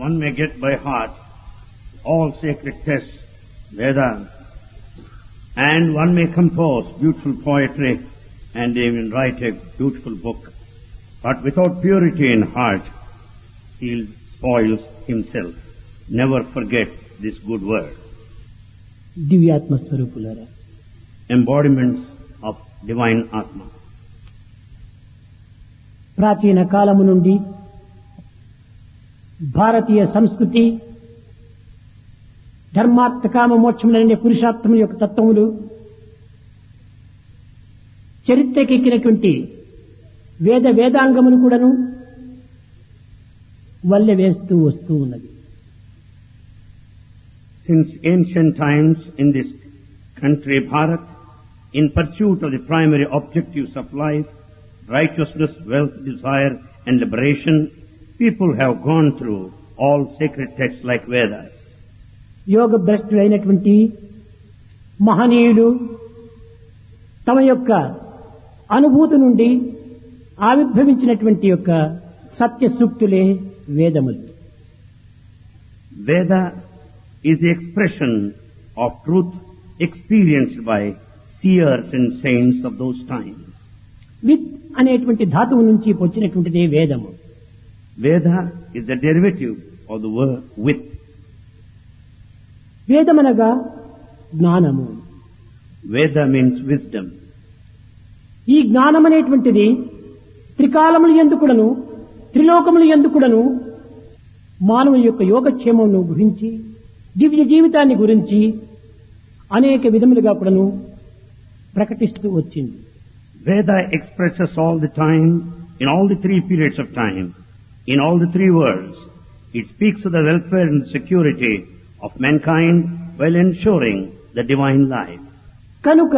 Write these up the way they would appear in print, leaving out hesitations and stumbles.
one may get by heart all sacred texts, Vedas, and one may compose beautiful poetry and even write a beautiful book. But without purity in heart, he spoils himself. Never forget this good word. దివ్యాత్మ స్వరూపులారా, Embodiments of divine Atma. ప్రాచీన కాలము నుండి భారతీయ సంస్కృతి ధర్మార్థ కామ మోక్షములనే పురుషార్థముల యొక్క తత్వములు చరిత్రకెక్కినటువంటి వేదాంగములు కూడాను వల్లె వేస్తూ వస్తూ ఉన్నది. Since ancient times in this country, Bharat, in pursuit of the primary objectives of life, righteousness, wealth, desire and liberation, people have gone through all sacred texts like Vedas. యోగ భ్రష్టులైనటువంటి మహనీయులు తమ యొక్క అనుభూతి నుండి ఆవిర్భవించినటువంటి యొక్క సత్య సూక్తులే వేదములు. Veda is the expression of truth experienced by seers and saints of those times. With అనేటువంటి ధాతువు నుంచి వచ్చినటువంటిదే వేదము. Veda is the derivative of the word with. వేదమనగా జ్ఞానము. Veda means wisdom. ఈ జ్ఞానం అనేటువంటిది త్రికాలములు ఎందుకుడను త్రిలోకములు ఎందుకుడను మానవుని యొక్క యోగక్షేమమును గురించి దివ్య జీవితాన్ని గురించి అనేక విధములుగా కూడాను ప్రకటిస్తూ వచ్చింది. Veda expresses all the time, in all the three periods of time, in all the three worlds. It speaks of the welfare and security of mankind while ensuring the divine life. కనుక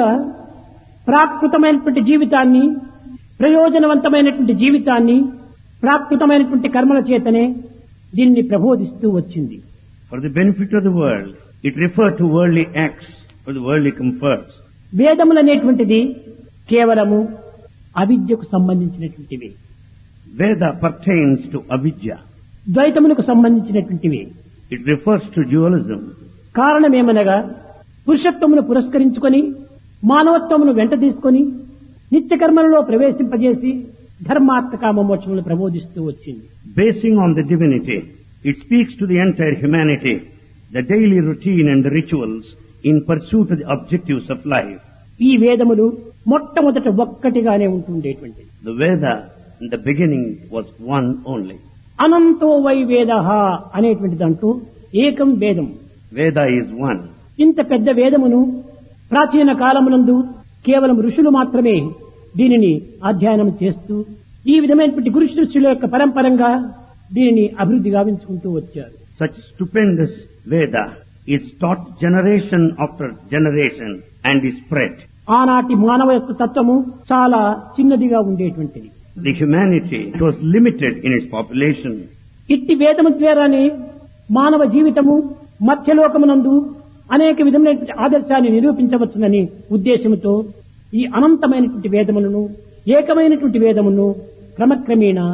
ప్రాకృతమైనటువంటి జీవితాన్ని, ప్రయోజనవంతమైనటువంటి జీవితాన్ని, ప్రాకృతమైనటువంటి కర్మల చేతనే దీన్ని ప్రబోధిస్తూ వచ్చింది. For the benefit of the world, it referred to worldly acts for the worldly comforts. వేదములనేటువంటిది కేవలము అవిద్యకు సంబంధించినటువంటివి. Veda pertains to avidya. ద్వైతములకు సంబంధించినటువంటివి. It refers to dualism. కారణమేమనగా పురుషత్వమును పురస్కరించుకొని మానవత్వమును వెంట తీసుకొని నిత్య కర్మలలో ప్రవేశింపజేసి ధర్మార్థ కామ మోక్షములను ప్రబోధిస్తూ వచ్చింది. Basing on the divinity, it speaks to the entire humanity, the daily routine and the rituals in pursuit of the objectives of life. ఈ వేదములు మొట్టమొదట ఒక్కటిగానే ఉంటుండేటువంటిది. The Veda in the beginning was one only. అనంతో why వేదః అనేటువంటి దాంట్లో ఏకం వేదం. Veda is one. ఇంత పెద్ద వేదమును ప్రాచీన కాలమునందు కేవలం ఋషులు మాత్రమే దీనిని అధ్యయనం చేస్తూ ఈ విధమైనటువంటి గురు శిష్యుల యొక్క పరంపరంగా దీనిని అభివృద్ధి గావించుకుంటూ వచ్చారు. Such stupendous Veda is taught generation after generation and is spread. ఆనాటి మానవ యొక్క తత్వము చాలా చిన్నదిగా ఉండేటువంటిది. The humanity was limited in its population. ఇట్టి వేదము ద్వారానే మానవ జీవితము మధ్యలోకమునందు అనేక విధమైనటువంటి ఆదర్శాన్ని నిరూపించవచ్చునని ఉద్దేశంతో ఈ అనంతమైనటువంటి వేదములను, ఏకమైనటువంటి వేదమును క్రమక్రమేణా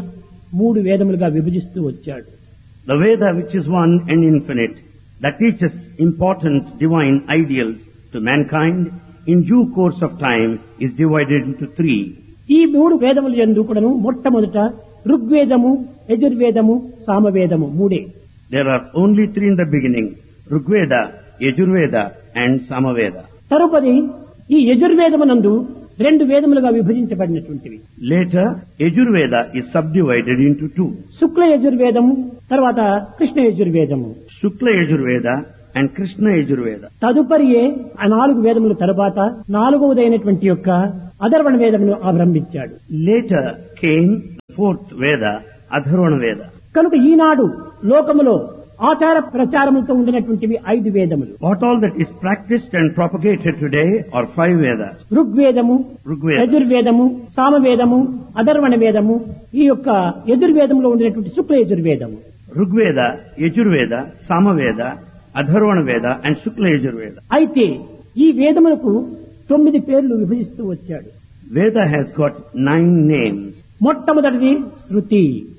3 వేదములుగా విభజిస్తూ వచ్చాడు. The Veda, which is one and infinite, that teaches important divine ideals to mankind, in due course of time is divided into 3. ఈ 3 వేదముల యందు కూడాను మొట్టమొదట ఋగ్వేదము, యజుర్వేదము, సామవేదము 3. There are only 3 in the beginning: Rigveda, Yajurveda and Samaveda. తరుపది ఈ యజుర్వేదమునందు 2 వేదములుగా విభజించబడినటువంటివి. Later, Yajurveda is subdivided into 2. శుక్ల యజుర్వేదము, తర్వాత Krishna యజుర్వేదము. Shukla Yajurveda and Krishna Yajurveda. తదుపరియే ఆ 4 వేదముల తరువాత 4వదైనటువంటి యొక్క అధర్వణ వేదమును ఆరంభించాడు. Later came the 4th Veda, Adharvana Veda. కనుక ఈనాడు లోకములో ఆచార ప్రచారములతో ఉండినటువంటివి 5 వేదములు. What all that is practiced and propagated today are 5 Vedas. ఋగ్వేదము, Rigveda, యజుర్వేదము, సామవేదము, అధర్వణ వేదము, ఈ యొక్క యజుర్వేదంలో ఉండినటువంటి శుక్ల యజుర్వేదము. Rigveda, Yajurveda, Samaveda, Adharvana Veda and Shukla Yajurveda. అయితే ఈ వేదములకు 9 పేర్లు విభజిస్తూ వచ్చాడు. Veda has got 9 names. మొట్టమొదటిది శృతి.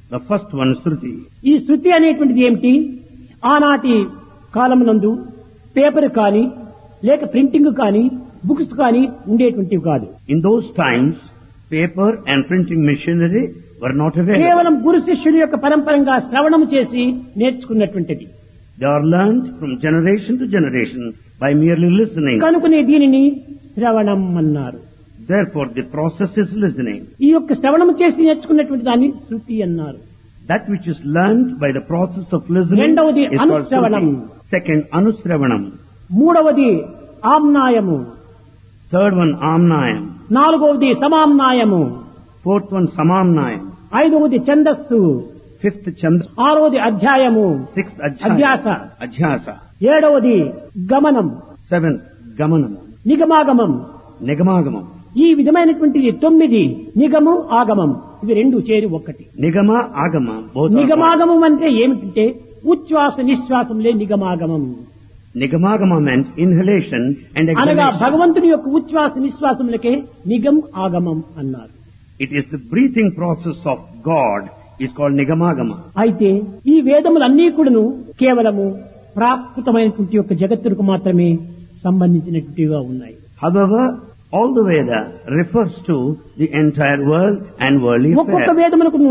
The first one is Shruti. ఈ శృతి అనేటువంటిది ఏమిటి? ఆనాటి కాలమునందు పేపర్ కానీ లేక ప్రింటింగ్ కానీ బుక్స్ కానీ ఉండేటువంటివి కాదు. In those times, paper and printing machinery were not available. కేవలం గురు శిష్యుల యొక్క పరంపరంగా శ్రవణం చేసి నేర్చుకున్నటువంటిది. They are learned from generation to generation by merely listening. కనుకనే దీనిని శ్రవణం అన్నారు. Therefore, the process is listening. ఈ యొక్క శ్రవణం చేసి నేర్చుకున్నటువంటి దాన్ని శృతి అన్నారు. That which is learned by the process of listening రెండవది is called అనుశ్రవణం. Shruti. Second, Anusravanam. మూడవది ఆమ్నాయము. Third one, Amnayam. నాలుగవది సమామ్నాయము. Fourth one, Samamnayam. ఐదవది ఛందస్సు. Fifth, Chandas. ఆరవది అధ్యాయము. Sixth, అధ్యాస. Adhyasa. ఏడవది గమనం. Seventh, Gamanam. నిగమాగమం. Nigamangamam. ఈ విధమైనటువంటిది 9 నిగము ఆగమం ఇవి రెండు చేరి ఒక్కటి. Nigama, Agama. Both are నిగమాగమం అంటే ఏమిటంటే ఉచ్ఛ్వాస నిశ్వాసంలే నిగమాగమం. Nigamagama meant inhalation and అనగా exhalation. భగవంతుని యొక్క ఉచ్ఛ్వాస నిశ్వాసములకే నిగం ఆగమం అన్నారు. It is the breathing process of God is called Nigamagama. అయితే ఈ వేదములన్నీ కూడాను కేవలము ప్రాకృతమైనటువంటి యొక్క జగత్తుకు మాత్రమే సంబంధించినట్టుగా ఉన్నాయి. However, all the Veda refers to the entire world and worldly ఒక్కొక్క affairs. వేదములకు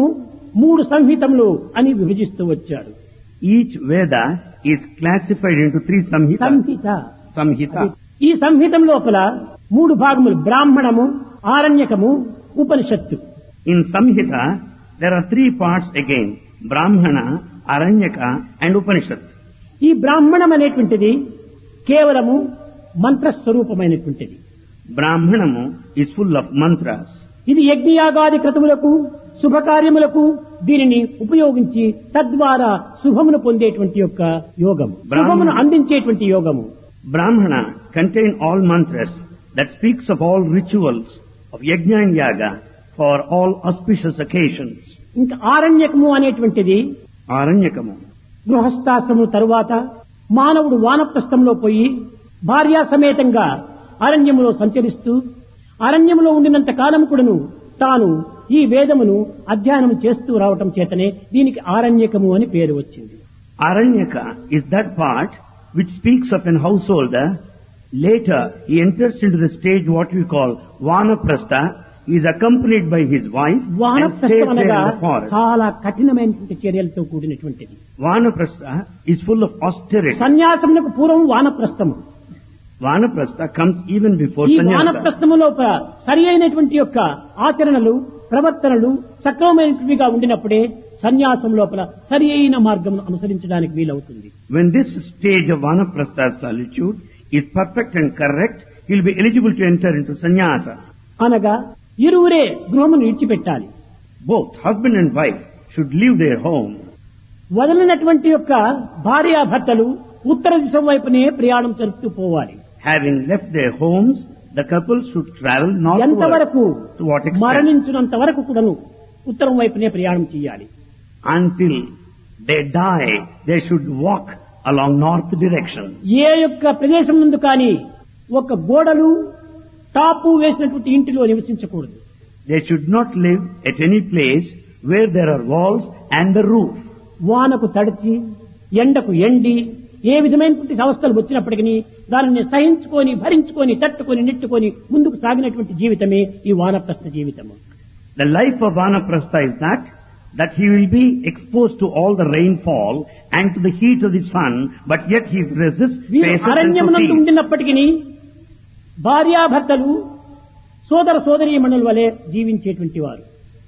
3 సంహితములు అని విభజిస్తూ వచ్చాడు. Each Veda is classified into 3 samhitas. Samhita. Samhita. ఈ సంహితం లోపల 3 భాగములు బ్రాహ్మణము, ఆరణ్యకము, ఉపనిషత్తు. In Samhita, there are 3 parts again. Brahmana, Aranyaka and Upanishad. ఈ బ్రాహ్మణం అనేటువంటిది కేవలము మంత్రస్వరూపమైనటువంటిది. Brahmanamu is full of mantras. ఇది యజ్ఞయాగాది క్రతువులకు శుభకార్యములకు దీనిని ఉపయోగించి తద్వారా శుభమును పొందేటువంటి యొక్క యోగము, శుభమును అందించేటువంటి యోగము. Brahmana contain all mantras that speaks of all rituals of yajna and yaga for all auspicious occasions. ఇంకా ఆరణ్యకము అనేటువంటిది Aranyakamu. గృహస్థాశ్రమం తరువాత మానవుడు వానప్రస్థంలో పోయి భార్యా సమేతంగా అరణ్యములో సంచరిస్తూ అరణ్యములో ఉండినంత కాలం కూడాను తాను ఈ వేదమును అధ్యయనం చేస్తూ రావటం చేతనే దీనికి ఆరణ్యకము అని పేరు వచ్చింది. Aranyaka is that part which speaks of an householder. Later, he enters into the stage what we call Vanaprastha. He is accompanied by his wife and stays వానప్రస్థం there అనగా in the forest. చాలా కఠినమైనటువంటి చర్యలతో కూడినటువంటిది. Vanaprastha is full of austerity. సన్యాసమునకు పూర్వం వానప్రస్థము. Vanaprastha comes even before ఈ sannyasa. వానప్రస్థములో సరి అయినటువంటి యొక్క ఆచరణలు ప్రవర్తనలు సక్రమమైనవిగా ఉండినప్పుడే సన్యాసం లోపల సరి అయిన మార్గం అనుసరించడానికి వీలవుతుంది. When this stage of Vanaprastha solitude is perfect and correct, he will be eligible to enter into sannyasa. అనగా ఇరువురే గృహమును విడిచిపెట్టాలి. Both husband and wife should leave their home. వదలినటువంటి యొక్క భార్యాభర్తలు ఉత్తర దిశ వైపునే ప్రయాణం జరుపుతూ పోవాలి. Having left their homes, the couple should travel ఎంతవరకు northward. To what extent? మరణించినంత వరకు కూడాను ఉత్తరం వైపునే ప్రయాణం చేయాలి. Until they die, they should walk along north direction. ఏ యొక్క ప్రదేశం ముందు కానీ ఒక గోడలు టాపు వేసినటువంటి ఇంటిలో నివసించకూడదు. They should not live at any place where there are walls and the roof. వానకు తడిచి ఎండకు ఎండి ఏ విధమైనటువంటి అవస్థలు వచ్చినప్పటికీ దానిని సహించుకొని భరించుకొని తట్టుకొని నెట్టుకొని ముందుకు సాగినటువంటి జీవితమే ఈ వానప్రస్థ జీవితము. The life of Vanaprastha is that he will be exposed to all the rainfall and to the heat of the sun, but yet he resists, వీరు faces and అరణ్యమునందు proceeds. ఉండినప్పటికీ భార్యాభర్తలు సోదర సోదరీమణుల వలె జీవించేటువంటి వారు.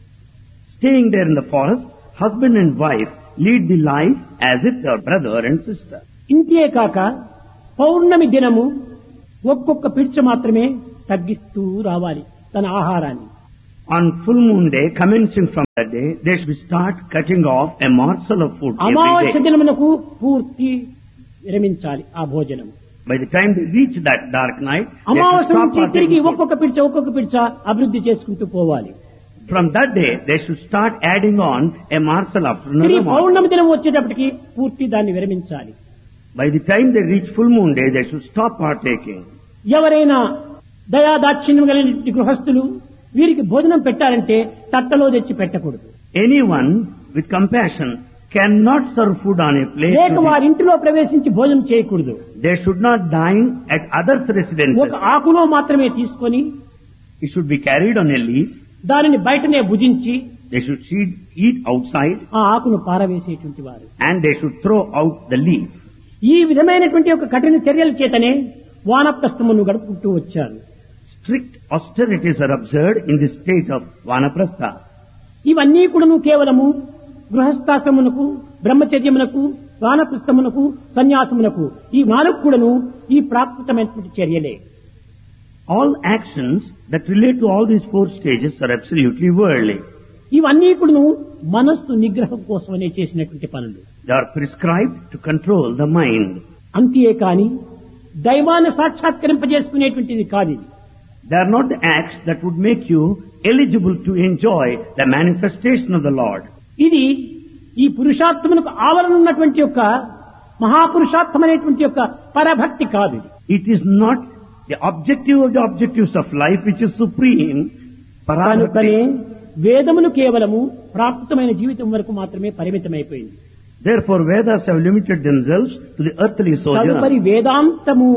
Staying there in the forest, husband and wife lead the life as if they are brother and sister. ఇంతే కాక పౌర్ణమి దినము ఒక్కొక్క పిడిచ మాత్రమే తగ్గిస్తూ రావాలి తన ఆహారాన్ని. On full moon day, commencing from that day, they should start cutting off a morsel of food every అమావాస్య day. దినమునకు పూర్తి విరమించాలి ఆ భోజనం. By the time they reach that dark night, they should అమావాస్య stop నుంచి తిరిగి partaking food. ఒక్కొక్క పిడిచ అభివృద్ధి చేసుకుంటూ పోవాలి. From that day, they should start adding on a morsel after తిరిగి another morsel. పౌర్ణమి దినం వచ్చేటప్పటికి పూర్తి దాన్ని విరమించాలి. By the time they reach full moon day, they should stop partaking. ఎవరైనా దయాదాక్షిణ్యం కలిగిన గృహస్థులు వీరికి భోజనం పెట్టాలంటే తట్టలో తెచ్చి పెట్టకూడదు. Anyone with compassion cannot serve food on a plate. లేక వారి ఇంటిలో ప్రవేశించి భోజనం చేయకూడదు. They should not dine at others' residences. ఒక ఆకులో మాత్రమే తీసుకొని It should be carried on a leaf. దానిని బయటనే భుజించి They should eat outside ఆ ఆకును పారవేసేటువంటి వారు. and they should throw out the leaf. ఈ విధమైనటువంటి ఒక కఠిన చర్యల చేతనే వానప్రస్థమును గడుపుకుంటూ వచ్చారు. Strict austerities are observed in the state of Vanaprastha. ఇవన్నీ కూడాను కేవలము గృహస్థాశ్రమునకు, బ్రహ్మచర్యమునకు, వానప్రస్థమునకు, సన్యాసమునకు ఈ నాలుగు కూడాను ఈ ప్రాకృతమైనటువంటి చర్యలే. All actions that relate to all these four stages are absolutely worldly. ఇవన్నీ కూడాను మనస్సు నిగ్రహం కోసమనే చేసినటువంటి పనులు. They are prescribed to control the mind. అంతే కాని దైవాన్ని సాక్షాత్కరింపజేసుకునేటువంటిది కాదు. They are not the acts that would make you eligible to enjoy the manifestation of the Lord. ఇది ఈ పురుషార్థమునకు ఆవరణ ఉన్నటువంటి యొక్క మహాపురుషార్థమైనటువంటి యొక్క పరభక్తి కాదు. It is not the objective of the objectives of life which is supreme. కనుకనే వేదములు కేవలము ప్రాకృతమైన జీవితం వరకు మాత్రమే పరిమితమైపోయింది. Therefore Vedas have limited themselves to the earthly తదుపరి sojourn. వేదాంతము.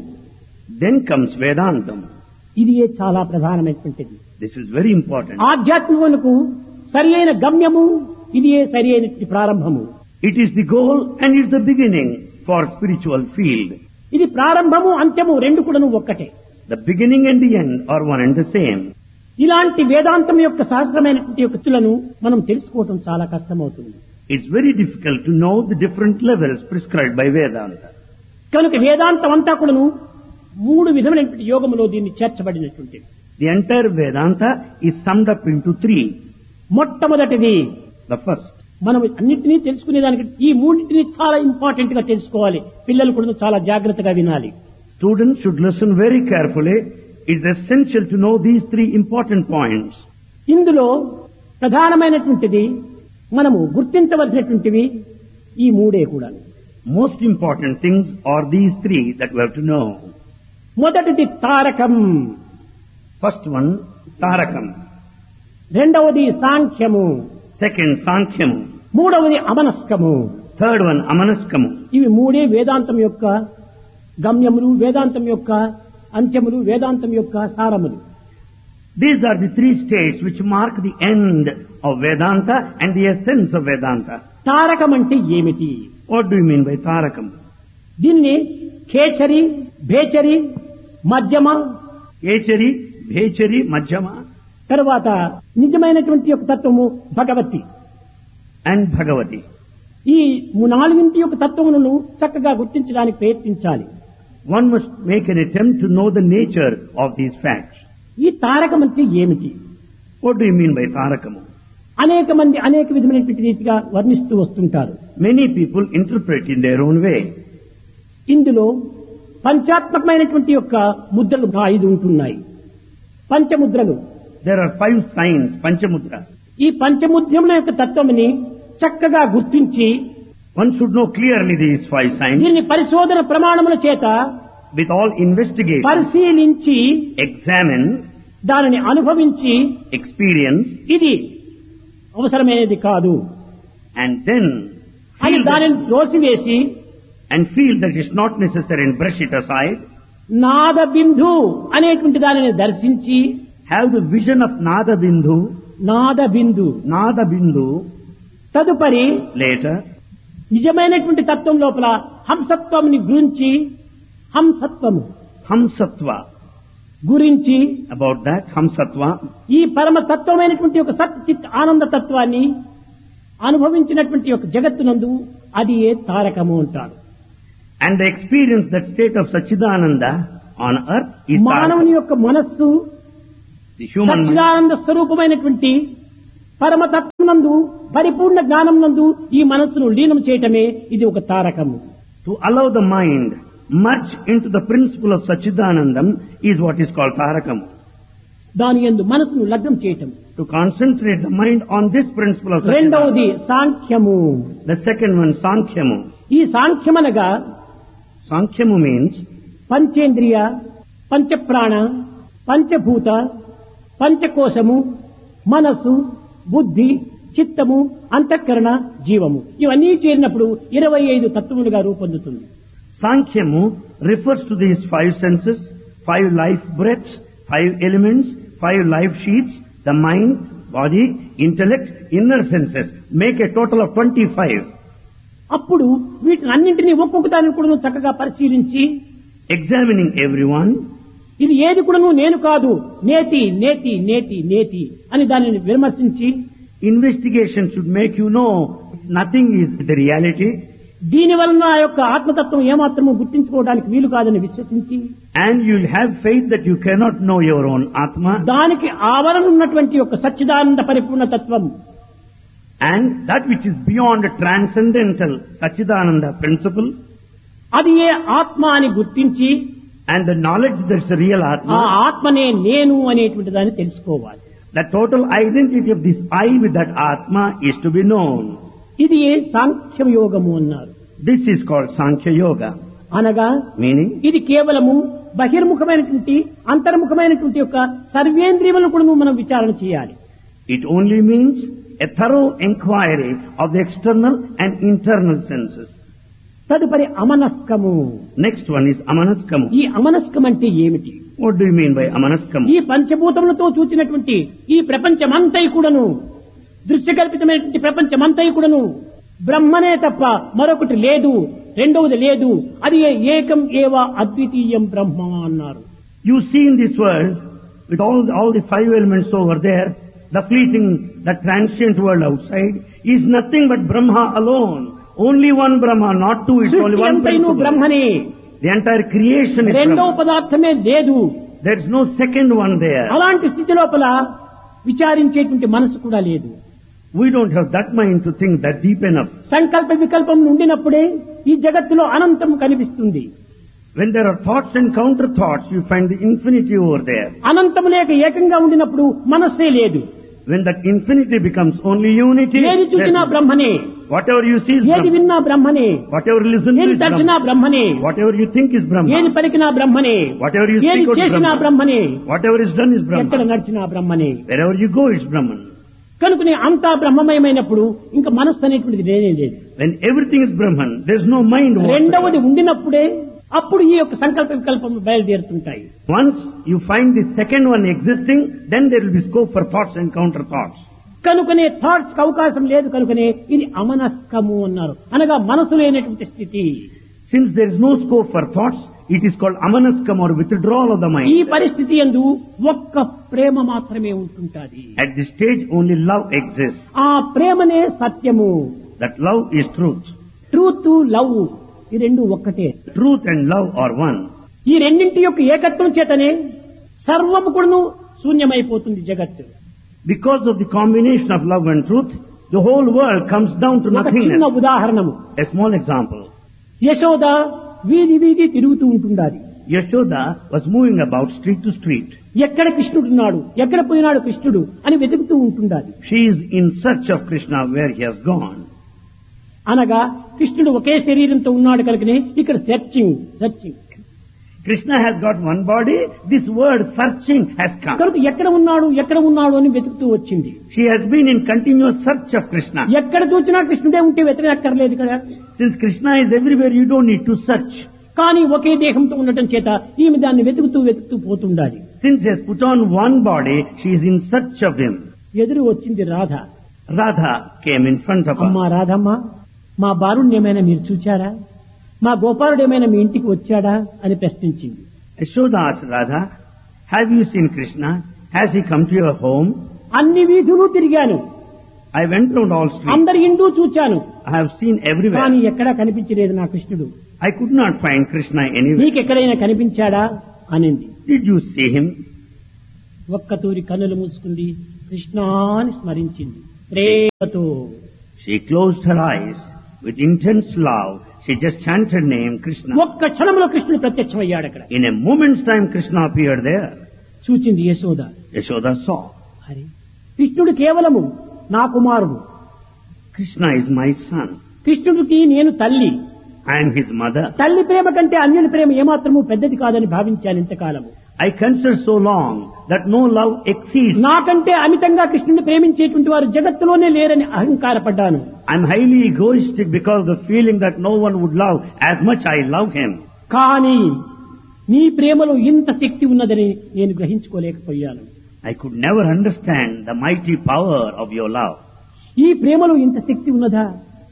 Then comes Vedantam. ఇది చాలా ప్రధానమైనటువంటిది. This is very important. ఆధ్యాత్మికమునకు సరి అయిన గమ్యము, ఇది సరి అయిన ప్రారంభము. It is the goal and it is the beginning for spiritual field. ఇది ప్రారంభము అంత్యము రెండు కూడాను ఒక్కటే. The beginning and the end are one and the same. ఇలాంటి వేదాంతం యొక్క సహస్రమైనటువంటి యుక్తులను మనం తెలుసుకోవటం చాలా కష్టమవుతుంది. It's very difficult to know the different levels prescribed by Vedanta. కనుక వేదాంతం అంతా కూడాను మూడు విధమైనటువంటి యోగములో దీన్ని చేర్చబడినటువంటిది. The entire Vedanta is summed up into three. మొట్టమొదటిది The first, మనం అన్నింటినీ తెలుసుకునేదానికి ఈ మూడింటిని చాలా ఇంపార్టెంట్ గా తెలుసుకోవాలి. పిల్లలు కూడా చాలా జాగ్రత్తగా వినాలి. students should listen very carefully. It's essential to know these three important points. ఇందులో ప్రధానమైనటువంటిది మనము గుర్తించవలసినటువంటివి ఈ మూడే కూడా. Most important things are these three that we have to know. మొదటిది తారకం, First one, Tarakam. రెండవది సాంఖ్యము, Second, Sankhyamu. మూడవది అమనస్కము. Third one, Amanaskamu. ఇవి మూడే వేదాంతం యొక్క గమ్యములు, వేదాంతం యొక్క అంత్యములు, వేదాంతం యొక్క సారములు. These are the three states which mark the end of Vedanta and the essence of Vedanta. Tarakam అంటే ఏమిటి? What do you mean by Tarakam? దీన్ని ఖేచరి, భేచరి, మధ్యమ, Echari, Bhechari, Majjama తరువాత నిజమైనటువంటి యొక్క తత్వము భగవతి. and Bhagavati. ఈ నాలుగింటి యొక్క తత్వములను చక్కగా గుర్తించడానికి ప్రయత్నించాలి. One must make an attempt to know the nature of these facts. ఈ తారకం అంటే ఏమిటి? What do you mean by Tarakamu? అనేక మంది అనేక విధమైనటువంటి రీతిగా వర్ణిస్తూ వస్తుంటారు. Many people interpret in their own way. ఇందులో పంచాత్మకమైనటువంటి యొక్క ముద్రలు 5 ఉంటున్నాయి. పంచముద్రలు. There are 5 signs, Panchamudra. ఈ పంచముద్రముల యొక్క తత్వముని చక్కగా గుర్తించి One should know clearly these 5 signs. దీన్ని పరిశోధన ప్రమాణముల చేత With all investigation, పరిశీలించి examine, దానిని అనుభవించి experience, ఇది అవసరమైనది కాదు and then అని feel దానిని that, త్రోసివేసి and feel that it's not necessary and brush it aside. నాద బిందు అనేటువంటి దానిని దర్శించి Have the vision of Nada Bindu, Nada Bindu Nada Bindu. తదుపరి Later, నిజమైనటువంటి తత్వం లోపల హంసత్వముని గురించి హంసత్వము Hamsatva. గురించి About that, Hamsatva. ఈ పరమ తత్వమైనటువంటి ఒక సత్ చిత్ ఆనంద తత్వాన్ని అనుభవించినటువంటి ఒక జగత్తునందు అది ఏ తారకము అంటారు. And the experience that state of Sachidananda on earth is మానవుని Tarakam. యొక్క మనస్సు The human mind. సచ్చిదానంద స్వరూపమైనటువంటి పరమతత్వనందు పరిపూర్ణ జ్ఞానం నందు ఈ మనస్సును లీనం చేయటమే ఇది ఒక తారకము. To allow the mind merge into the principle of Sachidanandam is what is called Tarakam. దాని యందు మనసును లగ్నం చేయటం. To concentrate the mind on this principle of రెండవది Sachidanandam. సాంఖ్యము. The second one, Sankhyamu. ఈ సాంఖ్యమనగా Sankhyamu means పంచేంద్రియ, పంచప్రాణ, పంచభూత, పంచకోశము, మనస్సు, బుద్ధి, చిత్తము, అంతఃకరణ, జీవము ఇవన్నీ చేరినప్పుడు 25 తత్వములుగా రూపొందుతుంది. Sankhyamu refers to these 5 senses, 5 life breaths, 5 elements, 5 life sheets, the mind, body, intellect, inner senses make a total of 25. అప్పుడు వీటిని అన్నింటినీ ఒక్కొక్క దాన్ని కూడా చక్కగా పరిశీలించి Examining everyone, ఇది ఏది కూడాను నేను కాదు, నేతి నేతి నేతి నేతి అని దానిని విమర్శించి investigation should make you know nothing is the reality, దీని వలన ఆ యొక్క ఆత్మతత్వం ఏమాత్రము గుర్తించుకోవడానికి వీలు కాదని విశ్వసించి and you'll have faith that you cannot know your own Atma, దానికి ఆవరణ ఉన్నటువంటి యొక్క సచ్చిదానంద పరిపూర్ణ తత్వం and that which is beyond a transcendental Satchidananda principle, అది ఏ ఆత్మ అని గుర్తించి and the knowledge that's a real ఆ Atma, ఆత్మనే నేను అనేటువంటి దాన్ని తెలుసుకోవాలి. the total identity of this I with that Atma is to be known. ఇది ఏ సాంఖ్యం యోగము అన్నారు. This is called Sankhya Yoga, అనగా meaning ఇది కేవలము బహిర్ముఖమైనటువంటి అంతర్ముఖమైనటువంటి యొక్క సర్వేంద్రియములను కూడా మనం విచారణ చేయాలి. it only means a thorough inquiry of the external and internal senses. తదుపరి అమనస్కము. Next one is Amanaskamu. ఈ అమనస్కం అంటే ఏమిటి? What do you mean by Amanaskamu? ఈ పంచభూతములతో చూచినటువంటి ఈ ప్రపంచమంతై కూడాను, దృశ్యకల్పితమైనటువంటి ప్రపంచమంతై కూడాను బ్రహ్మనే తప్ప మరొకటి లేదు, రెండవది లేదు, అది ఏకం ఏవ అద్వితీయం బ్రహ్మ అన్నారు. You see in this world, with all the 5 elements over there, the fleeting, the transient world outside is nothing but Brahma alone. Only one Brahma, not two, it's only సృష్టి one అంతైను principle. బ్రహ్మనే, The entire creation is రెండవ Brahma. పదార్థమే లేదు. There is no second one there. అలాంటి స్థితి లోపల విచారించేటువంటి మనసు కూడా లేదు. We don't have that mind to think that deep enough. సంకల్ప వికల్పం ఉండినప్పుడే ఈ జగత్తులో అనంతం కనిపిస్తుంది. When there are thoughts and counter thoughts, you find the infinity over there. అనంతం లేక ఏకంగా ఉండినప్పుడు మనస్సే లేదు. When that infinity becomes only unity, ఏది చూసినా there's- బ్రహ్మనే, whatever you see is ఏది Brahma. విన్నా బ్రహ్మనే, Whatever you listen to ఏది is తలచినా Brahma. బ్రహ్మనే, Whatever you think is ఏది Brahma. పలికినా బ్రహ్మనే, Whatever you ఏది speak out is చేసినా Brahma. బ్రహ్మనే, Whatever is done is ఎక్కడ Brahma. నడిచినా బ్రహ్మనే. Wherever you go, it's Brahman. కనుకనే అంతా బ్రహ్మమయమైనప్పుడు ఇంకా మనస్సు అనేటువంటిది లేనే లేదు. When everything is Brahman, there's no mind. రెండవది whatsoever. ఉండినప్పుడే అప్పుడు ఈ యొక్క సంకల్ప వికల్పం బయలుదేరుతుంటాయి. Once you find the second one existing, then there will be scope for thoughts and counter thoughts. కనుకనే థాట్స్ కి అవకాశం లేదు, కనుకనే ఇది అమనస్కము అన్నారు, అనగా మనసు లేనటువంటి స్థితి. Since there is no scope for thoughts, it is called amanaskam or withdrawal of the ఈ mind. పరిస్థితి యందు ఒక్క ప్రేమ మాత్రమే ఉంటుంటాది. At this stage, only love exists. ఆ ప్రేమనే సత్యము. That love is truth. Truth, love ఈ రెండు ఒక్కటే. Truth and love are one. ఈ రెండింటి యొక్క ఏకత్వం చేతనే సర్వము కూడాను శూన్యమైపోతుంది జగత్తు. Because of the combination of love and truth, the whole world comes down to ఒక చిన్న nothingness. ఉదాహరణము. A small example. Yashoda వీధి వీధి తిరుగుతూ ఉంటుండాలి. Yashoda was moving about street to street. ఎక్కడ కృష్ణుడున్నాడు, ఎక్కడ పోయినాడు కృష్ణుడు అని వెతుకుతూ ఉంటుండాలి. She is in search of Krishna where he has gone. అనగా కృష్ణుడు ఒకే శరీరంతో ఉన్నాడు కనుకనే ఇక్కడ searching searching. Krishna has got one body, this word searching has come. కనుక ఎక్కడ ఉన్నాడు ఎక్కడ ఉన్నాడు అని వెతుకుతూ వచ్చింది. She has been in continuous search of Krishna. ఎక్కడ చూసినా కృష్ణుడే ఉంటే వెతకక్కర్లేదు కదా. Since Krishna is everywhere, you don't need to search. కానీ ఒకే దేహంతో ఉండటం చేత ఈమె దాన్ని వెతుకుతూ వెతుకుతూ పోతుండాలి. Since he has put on one body, she is in search of him. ఎదురు వచ్చింది Radha. Radha came in front of అమ్మా her. రాధమ్మ, మా బాలుణ్ణి ఏమైనా మీరు చూచారా, మా గోపాలుడు ఏమైనా మీ ఇంటికి వచ్చాడా అని ప్రశ్నించింది. Yashoda asked Radha, have you seen Krishna? Has he come to your home? అన్ని వీధులు తిరిగాను, I went round all streets. అందరి ఇంటూ చూచాను, I have seen కానీ everywhere. ఎక్కడా కనిపించలేదు నా కృష్ణుడు. I could not find Krishna anywhere. నీకెక్కడైనా కనిపించాడా అనింది. Did you see him? ఒక్కతూరి కన్నులు మూసుకుంది, కృష్ణాని స్మరించింది ప్రేమతో. She closed her eyes with intense love. She just chanted name Krishna. ఒక్క క్షణంలో కృష్ణుడు ప్రత్యక్షమయ్యాడు అక్కడ. In a moment's time, Krishna appeared there. చూచింది యశోద. Yashoda saw. అరే, కృష్ణుడు కేవలము నా కుమారుడు, Krishna is my son. కృష్ణుడికి నేను తల్లి. I am his mother. తల్లి ప్రేమ కంటే అన్యుల ప్రేమ ఏమాత్రము పెద్దది కాదని భావించాను ఇంతకాలము. I consider so long that no love exceeds. నాకంటే అమితంగా కృష్ణుని ప్రేమించేటువంటి వారు జగత్తులోనే లేరని అహంకారపడ్డాను. I'm highly egoistic because of the feeling that no one would love as much I love him. కానీ నీ ప్రేమలో ఇంత శక్తి ఉన్నదని నేను గ్రహించుకోలేకపోయాను. I could never understand the mighty power of your love. ఈ ప్రేమలో ఇంత శక్తి ఉన్నదా?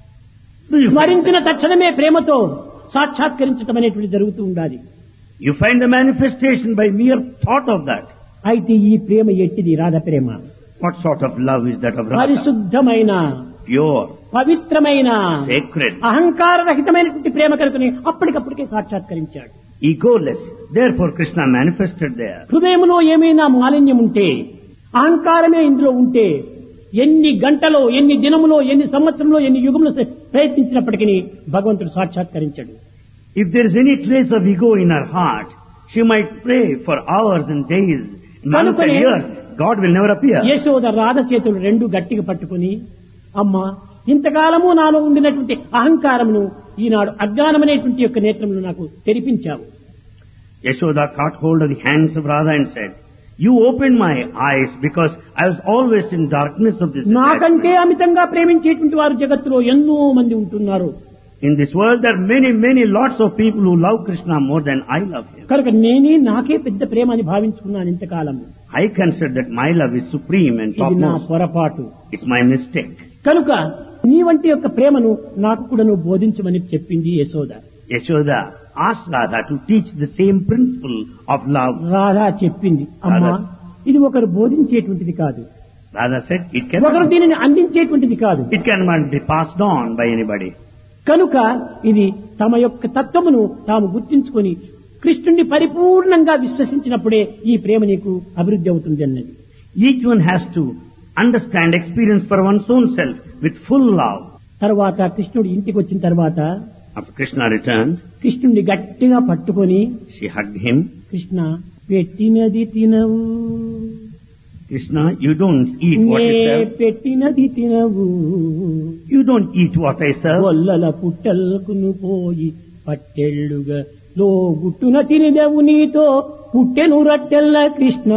Do you find స్మరించిన తక్షణమే ప్రేమతో సాక్షాత్కరించడం అనేటువంటి జరుగుతూ ఉండాలి. You find the manifestation by mere thought of that. అయితే ఈ ప్రేమ ఎట్టిది? రాధ ప్రేమ What sort of love is that of Radha? పరిశుద్ధమైన, Pure, పవిత్రమైన, sacred, అహంకార రహితమైనటువంటి ప్రేమ కనుకని అప్పటికప్పటికే సాక్షాత్కరించాడు. egoless. Therefore Krishna manifested there. హృదయంలో ఏమైనా మాలిన్యం ఉంటే, అహంకారమే ఇందులో ఉంటే, ఎన్ని గంటలో, ఎన్ని దినములో, ఎన్ని సంవత్సరంలో, ఎన్ని యుగంలో ప్రయత్నించినప్పటికీ భగవంతుడు సాక్షాత్కరించాడు. If there is any trace of ego in her heart, she might pray for hours and days, months and years. God will never appear. Yashoda Radha చేతులు రెండు గట్టిగా పట్టుకుని, అమ్మా ఇంతకాలము నాలో ఉండినటువంటి అహంకారమును ఈనాడు అజ్ఞానమనేటువంటి యొక్క నేత్రమును నాకు తెరిపించావు. Yashoda caught hold of the hands of Radha and said, you opened my eyes because I was always in darkness of this నాకంటే attachment. అమితంగా ప్రేమించేటువంటి వారు జగత్తులో ఎన్నో మంది ఉంటున్నారు. In this world there are many lots of people who love Krishna more than I love him. కనుక నాకే పెద్ద ప్రేమ అని భావించుకున్నాను ఇంతకాలము. I consider that my love is supreme and ఇది నా topmost. పొరపాటు. It's my mistake. కనుక నీ వంటి యొక్క ప్రేమను నాకు కూడా నువ్వు బోధించమని చెప్పింది Yashoda. Yashoda asked Radha to teach the same principle of love. Radha చెప్పింది, అమ్మా ఇది ఒకరు బోధించేటువంటిది కాదు, Radha said, ఒకరు దీనిని అందించేటువంటిది కాదు. it cannot be passed on by anybody. కనుక ఇది తమ యొక్క తత్వమును తాము గుర్తించుకొని కృష్ణుణ్ణి పరిపూర్ణంగా విశ్వసించినప్పుడే ఈ ప్రేమ నీకు అభివృద్ధి అవుతుంది అన్నది. Each one has to understand, experience for one's own self with full love. తర్వాత కృష్ణుడు ఇంటికి వచ్చిన తర్వాత After Krishna returned, కృష్ణుడిని గట్టిగా పట్టుకొని, she hugged him. కృష్ణ పెట్టినది తినవు, Krishna, you don't eat what you నే serve. పెట్టినది తినవు, You don't eat what I serve. గొల్లల పుట్టల్కును పోయి పట్టెళ్ళుగా లో గుట్టున తినిదెవు నీతో పుట్టెను రట్టెల్ల Krishna.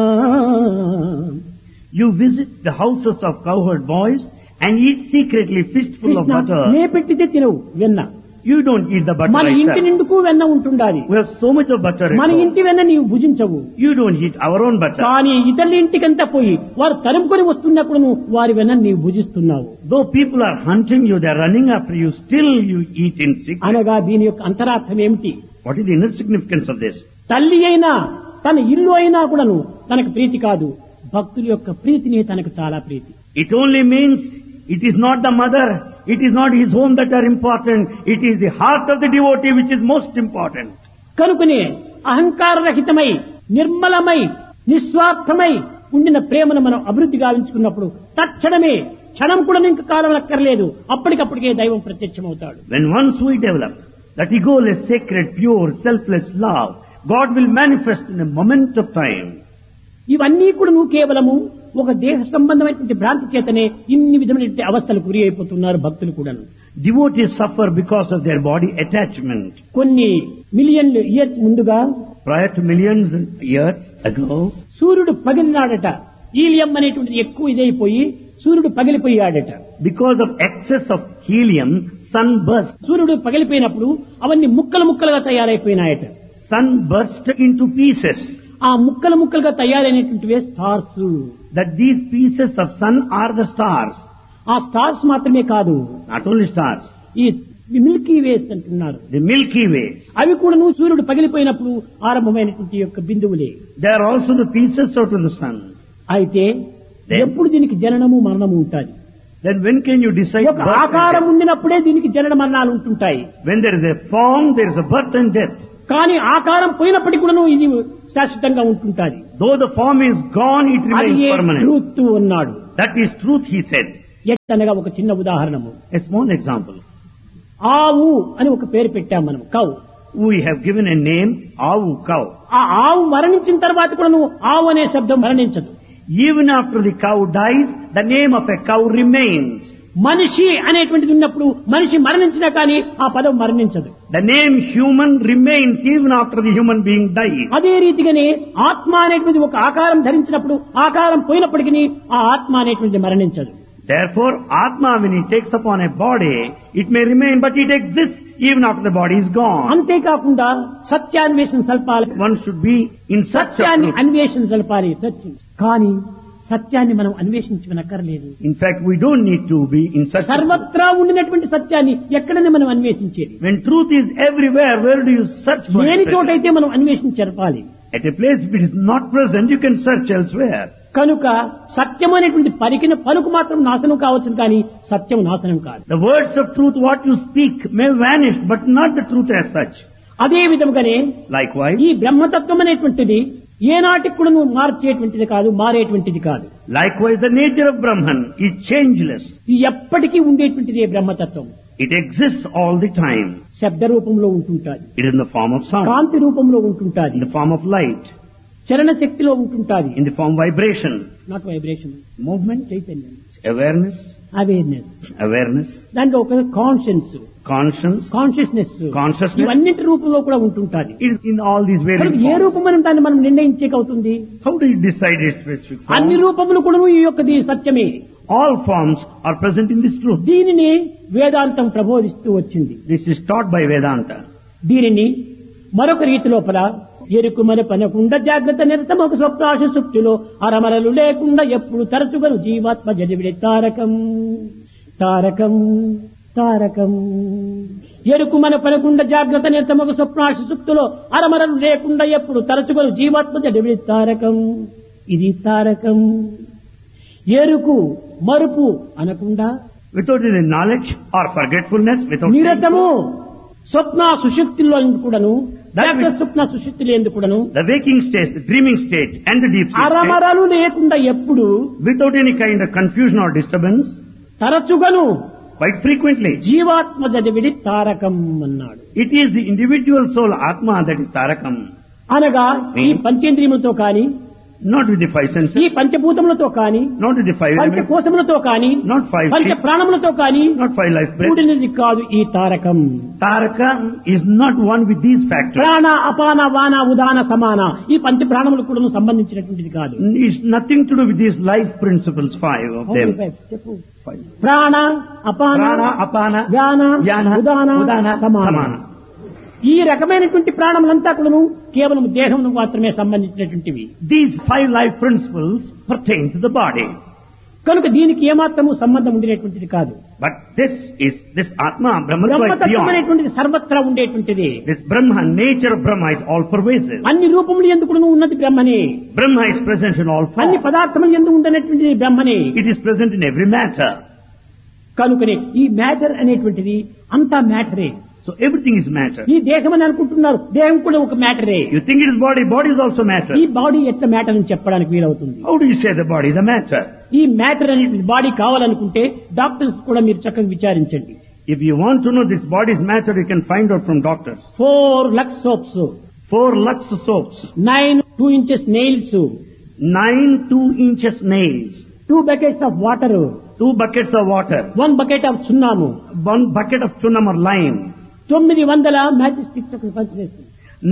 You visit the houses of cowherd boys and eat secretly fistful of Krishna నే butter. పెట్టితే తినవు వెన్న. You don't eat the butter మన I ఇంటి serve. నిండుకు వెన్న ఉంటుండాలి. We have so much of butter at మన home. ఇంటి వెన్న నీవు భుజించవు. You don't eat our own butter. కానీ ఇతరుల ఇంటికంతా పోయి వారు తరుముకొని వస్తున్నప్పుడు నువ్వు వారి వెన్న నీవు భుజిస్తున్నావు. Though people are hunting you, they are running after you, still you eat in secret. అనగా దీని యొక్క అంతరార్థం ఏమిటి? What is the inner significance of this? తల్లి అయినా తన ఇల్లు అయినా కూడాను తనకు ప్రీతి కాదు, భక్తుల యొక్క ప్రీతిని తనకు చాలా ప్రీతి. It only means it is not the mother, it is not his home that are important, it is the heart of the devotee which is most important. కనుకనే అహంకార రహితమై నిర్మలమై నిస్వార్థమై ఉండిన ప్రేమను మనం అభివృద్ధి గావించుకున్నప్పుడు తక్షణమే క్షణం కూడా ఇంక కాలం అక్కర్లేదు, అప్పటికప్పటికే దైవం ప్రత్యక్షమవుతాడు. When once we develop that egoless, sacred, pure, selfless love, God will manifest in a moment of time. ఇవన్నీ కూడా నువ్వు కేవలము ఒక దేహ సంబంధమైనటువంటి భ్రాంతి చేతనే ఇన్ని విధమైనటువంటి అవస్థలు గురి అయిపోతున్నారు భక్తులు కూడాను. Devotees suffer because of their body attachment. కొన్ని మిలియన్లు ఇయర్స్ ముందుగా Prior to millions of years ago, సూర్యుడు పగిలినాడట. హీలియం అనేటువంటిది ఎక్కువ ఇదైపోయి సూర్యుడు పగిలిపోయాడట. because of excess of helium, sun burst. సూర్యుడు పగిలిపోయినప్పుడు అవన్నీ ముక్కలు ముక్కలుగా తయారైపోయినాయట. Sun burst into pieces. ఆ ముక్కలు ముక్కలుగా తయారైనటువంటివే stars. That these pieces of sun are the stars. ఆ స్టార్స్ మాత్రమే కాదు, Not only stars, ఈ మిల్కీ వేస్ అంటున్నారు. the Milky Way. అవి కూడా సూర్యుడు పగిలిపోయినప్పుడు ఆరంభమైనటువంటి యొక్క బిందువులే. They are also the pieces out of the sun. అయితే ఎప్పుడు దీనికి జననము మరణము ఉంటుంది. Then when can you decide ఒక birth and ఆకారం death? ఉండినప్పుడే దీనికి జనన మరణాలు ఉంటుంటాయి. When there is a form, there is a birth and death. కానీ ఆకారం పోయినప్పటికీ కూడా ఇది శాశ్వతంగా ఉంటుంటాది. Though the form is gone, it అది remains permanent. ట్రూత్ ఉన్నాడు. That is truth, he said. ఎట్టనగా ఒక చిన్న ఉదాహరణము, A small example. ఆవు అని ఒక పేరు పెట్టాం మనం, cow. We have given a name, Avu, cow. ఆ ఆవు మరణించిన తర్వాత కూడా ఆవు అనే శబ్దం మరణించదు. Even after the cow dies, the name of a cow remains. మనిషి అనేటువంటిది ఉన్నప్పుడు మనిషి మరణించినా కానీ ఆ పదం మరణించదు. The name human remains even after the human being dies. అదే రీతిగానే ఆత్మ అనేటువంటిది ఒక ఆకారం ధరించినప్పుడు ఆకారం పోయినప్పటికీ ఆ ఆత్మ అనేటువంటిది మరణించదు. Therefore, Atma, when it takes upon a body, it may remain, but it exists even after the body is gone. అంతేకాకుండా సత్యాన్వేషణ సల్పాలి. One should be in search of సత్యాన్ని truth. అన్వేషణ సల్పాలి. సత్యం కానీ సత్యాన్ని మనం అన్వేషించనక్కర్లేదు. In fact, we don't need to be in search of truth. సర్వత్రా ఉండినటువంటి సత్యాన్ని ఎక్కడనే మనం అన్వేషించేది. When truth is everywhere, where do you search for లేని it? చోటైతే మనం అన్వేషించాలి. At a place if it is not present, you can search elsewhere. కనుక సత్యం అనేటువంటి పలుకు మాత్రం నాశనం కావచ్చు కానీ సత్యం నాశనం కాదు. The words of truth, what you speak, may vanish, but not the truth as such. అదే విధముగానే Likewise, ఈ బ్రహ్మతత్వం అనేటువంటిది ఏనాటికి కూడా నువ్వు మార్చేటువంటిది కాదు, మారేటువంటిది కాదు. likewise, the nature of Brahman is changeless. ఇది ఎప్పటికీ ఉండేటువంటిది బ్రహ్మతత్వం. It exists all the time. శబ్ద రూపంలో ఉంటుంటాది, It is in the form of sound, కాంతి రూపంలో ఉంటుంటాది, in the form of light, చలన శక్తిలో ఉంటుంటాది. in the form of vibration, not vibration, movement, చైతన్యం, awareness, awareness, దాంట్లో ఒక కాన్షియన్స్, conscience, కాన్షియస్నెస్, ఇవన్నింటి రూపంలో కూడా ఉంటుంటాది. it is in all these various A forms. రూపం అని దాన్ని మనం నిర్ణయించేకవుతుంది? How do you decide its specific అన్ని form? రూపములు కూడా ఈ యొక్కది సత్యమే. All forms are present in this truth. దీనిని వేదాంతం ప్రబోధిస్తూ వచ్చింది. This is taught by Vedanta. దీనిని మరొక రీతి లోపల ఎరుకు మనపనకుండా జాగ్రత్త నిరతం ఒక స్వప్నాశ సుప్తిలో అరమరలు లేకుండా ఎప్పుడు తరచుగా జీవాత్మ జడివిడే తారకం తారకం తారకం. ఎరుకు మనపనకుండా జాగ్రత్త నిరతం ఒక స్వప్నాశ సుప్తిలో అరమరలు లేకుండా ఎప్పుడు తరచుగా జీవాత్మ జడివిడే తారకం. ఇది తారకం. ఎరుకు మరుపు అనకుండా Without any knowledge or forgetfulness, without నిరతము స్వప్న సుషుప్తిలో కూడాను, జాగ్రత్త స్వప్న సుషుప్తిలో ఎందుకు కూడాను the waking state, the dreaming state, and the deep sleep state, అరమరలు లేకుండా ఎప్పుడు without any kind of confusion or disturbance, తరచుగాను quite frequently. జీవాత్మ జడివిడి తారకం అన్నాడు. It is the individual soul, Atma, that is Tarakam. అనగా ఈ పంచేంద్రియములతో కాని, Not with the five senses, ఈ పంచభూతములతో కాని, not with the five elements, పంచకోశములతో కాని, not five పంచ feet, ప్రాణములతో కాని not five life breaths. కూడినది కాదు ఈ Tarakam. Tarakam is not one with these factors. ప్రాణ అపాన వాన ఉదాన సమాన ఈ పంచ ప్రాణములకు కూడా సంబంధించినటువంటిది కాదు. It's nothing to do with these life principles, five of them. చెప్పు. Five. ప్రాణ అపాన Prana, Apana, వ్యాన Yana, Udana Udana, సమాన. Samana. ఈ రకమైనటువంటి ప్రాణములంతా కూడాను కేవలం దేహమును మాత్రమే సంబంధించినటువంటివి. These five life principles pertain to the body. కనుక దీనికి ఏమాత్రము సంబంధం ఉండేటువంటిది కాదు. But this Atma, Brahmatva is బ్రహ్మతత్వం beyond. అనేటువంటిది సర్వత్రా ఉండేటువంటిది. This Brahma, nature of Brahma is all pervasive. అన్ని రూపములు ఎందుకు ఉన్నది బ్రహ్మనే. Brahma is present in all అన్ని forms. పదార్థములు ఎందుకు ఉండనటువంటిది బ్రహ్మనే. It is present in every matter. కనుకనే ఈ మ్యాటర్ అనేటువంటిది అంతా మ్యాటరే. So everything is matter. ఈ దేహం అని అనుకుంటున్నారు, దేహం కూడా ఒక మ్యాటరే. You think it is body, body is also matter. ఈ బాడీ ఎట్లా మ్యాటర్ అని చెప్పడానికి వీలవుతుంది? How do you say the body is a matter? ఈ మ్యాటర్ అనేది బాడీ కావాలనుకుంటే డాక్టర్స్ కూడా మీరు చక్కగా విచారించండి. If you want to know this body's matter, you can find out from doctors. 4 Lux soaps, 4 Lux soaps, 9 2 inches nails, 9 2-inch nails, 2 buckets of water, 2 buckets of water, 1 bucket of సున్నాము, 1 bucket of chunam or lime, 900 match sticks ఒక పంచలేసి,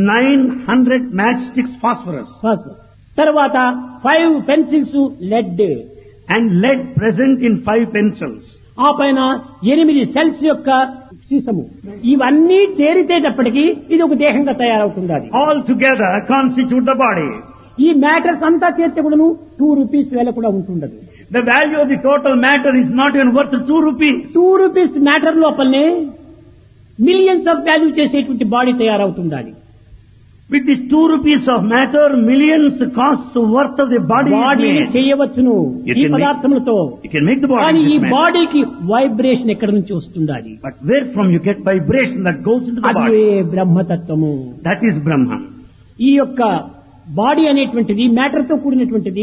900 matchsticks phosphorus, తర్వాత 5 pencils lead, and lead present in 5 pencils. ఆ పైన 8 cells యొక్క సీసము. ఇవన్నీ చేరితేటప్పటికి ఇది ఒక దేహంగా తయారవుతుంది. అది All together constitute the body. ఈ మ్యాటర్స్ అంతా చేర్చి కూడాను 2 రూపీస్ వేల కూడా ఉంటుండదు. The value of the total matter is not even worth 2 rupees. 2 rupees matter లోపలనే మిలియన్స్ ఆఫ్ వాల్యూ చేసేటువంటి body తయారవుతుండాలి. With this 2 rupees of matter, millions costs worth of the body is body made. చేయవచ్చును ఈ పదార్థములతో. You can make the కానీ body ఈ with matter. బాడీకి vibration ఎక్కడి నుంచి వస్తుండాలి? But where from you get vibration that goes into the అదే body? బ్రహ్మతత్వము. That is Brahman. ఈ యొక్క బాడీ అనేటువంటిది మ్యాటర్ తో కూడినటువంటిది.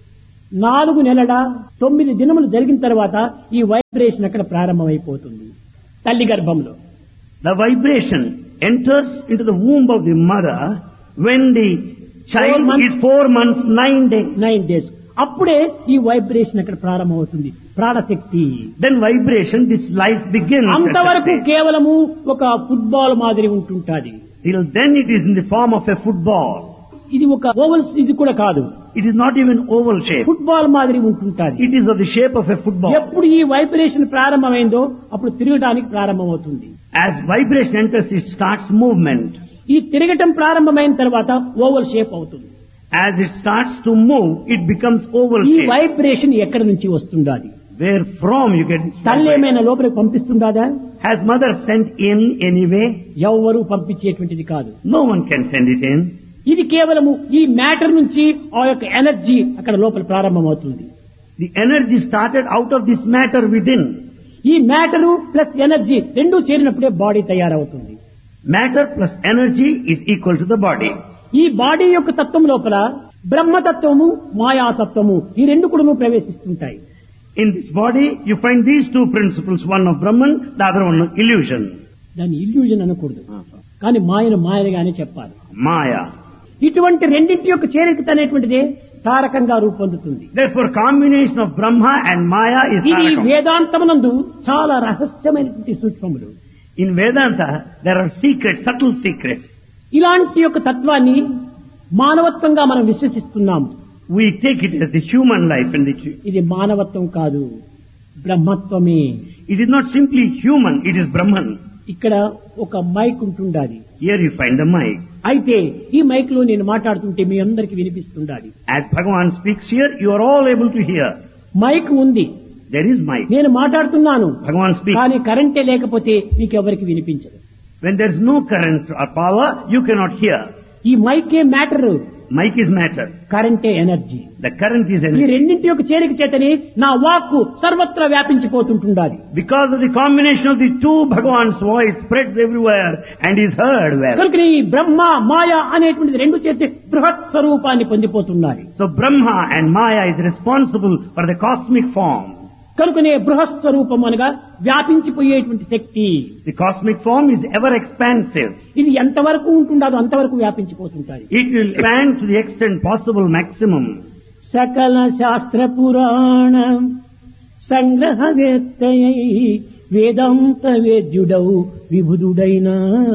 4 నెలల 9 దినములు జరిగిన తర్వాత ఈ వైబ్రేషన్ అక్కడ ప్రారంభమైపోతుంది తల్లి గర్భంలో. The vibration enters into the womb of the mother when the child is 4 months 9 days. 9 days. అప్పుడే ఈ వైబ్రేషన్ అక్కడ ప్రారంభమవుతుంది, ప్రాణశక్తి. Then vibration, this life begins. at that అంతవరకు stage. కేవలము ఒక ఫుట్బాల్ మాదిరి ఉంటుంటాది. Till then it is in the form of a football. ఇది ఒక ఓవల్స్, ఇది కూడా కాదు, It is not even oval shape. Football మాదిరి ఉంటుంటాది. It is of the shape of a football. ఎప్పుడు ఈ వైబ్రేషన్ ప్రారంభమైందో అప్పుడు తిరగడానికి ప్రారంభమవుతుంది. As vibration enters, it starts movement. ఈ తిరగటం ప్రారంభమైన తర్వాత ఓవల్ షేప్ అవుతుంది. As it starts to move, it becomes oval ఈ shape. వైబ్రేషన్ ఎక్కడి నుంచి వస్తుండాది? Where from you get this తల్లి vibration? ఏమైనా లోపలికి పంపిస్తుందా? Has mother sent in anyway? ఎవరు పంపించేటువంటిది కాదు. No one can send it in. ఇది కేవలము ఈ మ్యాటర్ నుంచి ఆ యొక్క ఎనర్జీ అక్కడ లోపల ప్రారంభమవుతుంది. The energy started out of this matter within. ఈ మ్యాటరు ప్లస్ ఎనర్జీ రెండూ చేరినప్పుడే బాడీ తయారవుతుంది. Matter plus energy is equal to the body. ఈ బాడీ యొక్క తత్వం లోపల బ్రహ్మతత్వము, మాయాతత్వము ఈ రెండు కూడా ప్రవేశిస్తుంటాయి. In this body, you find these two principles, one of Brahman, the other one of illusion. దాన్ని ఇల్యూజన్ అనకూడదు, కానీ మాయగానే చెప్పాలి. Maya. ఇటువంటి రెండింటి యొక్క చేరిక అనేటువంటిదే తారకంగా రూపొందుతుంది. Therefore, combination of Brahma and Maya is ఇది Tarakam. వేదాంతమునందు చాలా రహస్యమైనటువంటి సూక్ష్మములు. In Vedanta, there are secrets, subtle secrets. ఇలాంటి యొక్క తత్వాన్ని మానవత్వంగా మనం విశ్వసిస్తున్నాము. We take it as the human life and ఇది మానవత్వం కాదు, బ్రహ్మత్వమే. it is not simply human, it is Brahman. ఇక్కడ ఒక మైక్ ఉంటుండాలి. Here you find the mic. అయితే ఈ మైక్ లో నేను మాట్లాడుతుంటే మీ అందరికి వినిపిస్తుండాలి. As Bhagavan speaks here, you are all able to hear. Mic ఉంది, There is mic. నేను మాట్లాడుతున్నాను, Bhagavan speaks. కానీ కరెంటే లేకపోతే మీకు ఎవరికి వినిపించదు. When there is no current or power, you cannot hear. ఈ మైకే matter, Mic is matter. కరెంటే energy. The current is ఈ energy. రెండింటి యొక్క చేరిక చేతని నా వాక్కు సర్వత్రా వ్యాపించిపోతుంటుండాలి. Because of the combination of the two, Bhagavan's voice spreads everywhere and is heard well. కనుక ఈ బ్రహ్మ మాయ అనేటువంటిది రెండు చేతి బృహత్ స్వరూపాన్ని పొందిపోతున్నారు. So Brahma and Maya is responsible for the cosmic form. కనుకనే బృహత్ స్వరూపం అనగా వ్యాపించిపోయేటువంటి శక్తి. The cosmic form is ever expansive. ఇది ఎంతవరకు ఉంటుండదో అంతవరకు వ్యాపించిపోతుంటాయి. It will expand to the extent possible maximum. సకల శాస్త్ర పురాణ సంగ్రహవేత్తయై వేదాంత వేద్యుడౌ విభుదుడైన.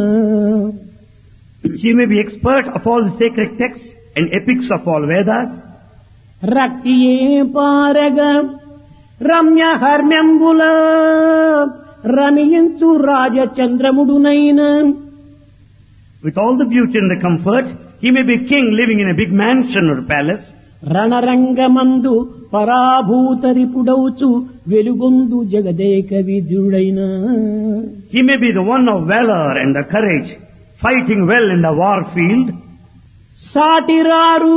She may be expert of all the sacred texts and epics of all Vedas. రక్తియే పారగ Ramya హర్మ్యంబుల రమియంచు రాజచంద్రముడునైన. With all the beauty and the comfort, he may be king living in a big mansion or palace. రణరంగమందు పరాభూతరిపుడౌచు వెలుగొందు Jagadeka విధుడైన. He may be the one of valor and the courage, fighting well in the war field. సాటిరారు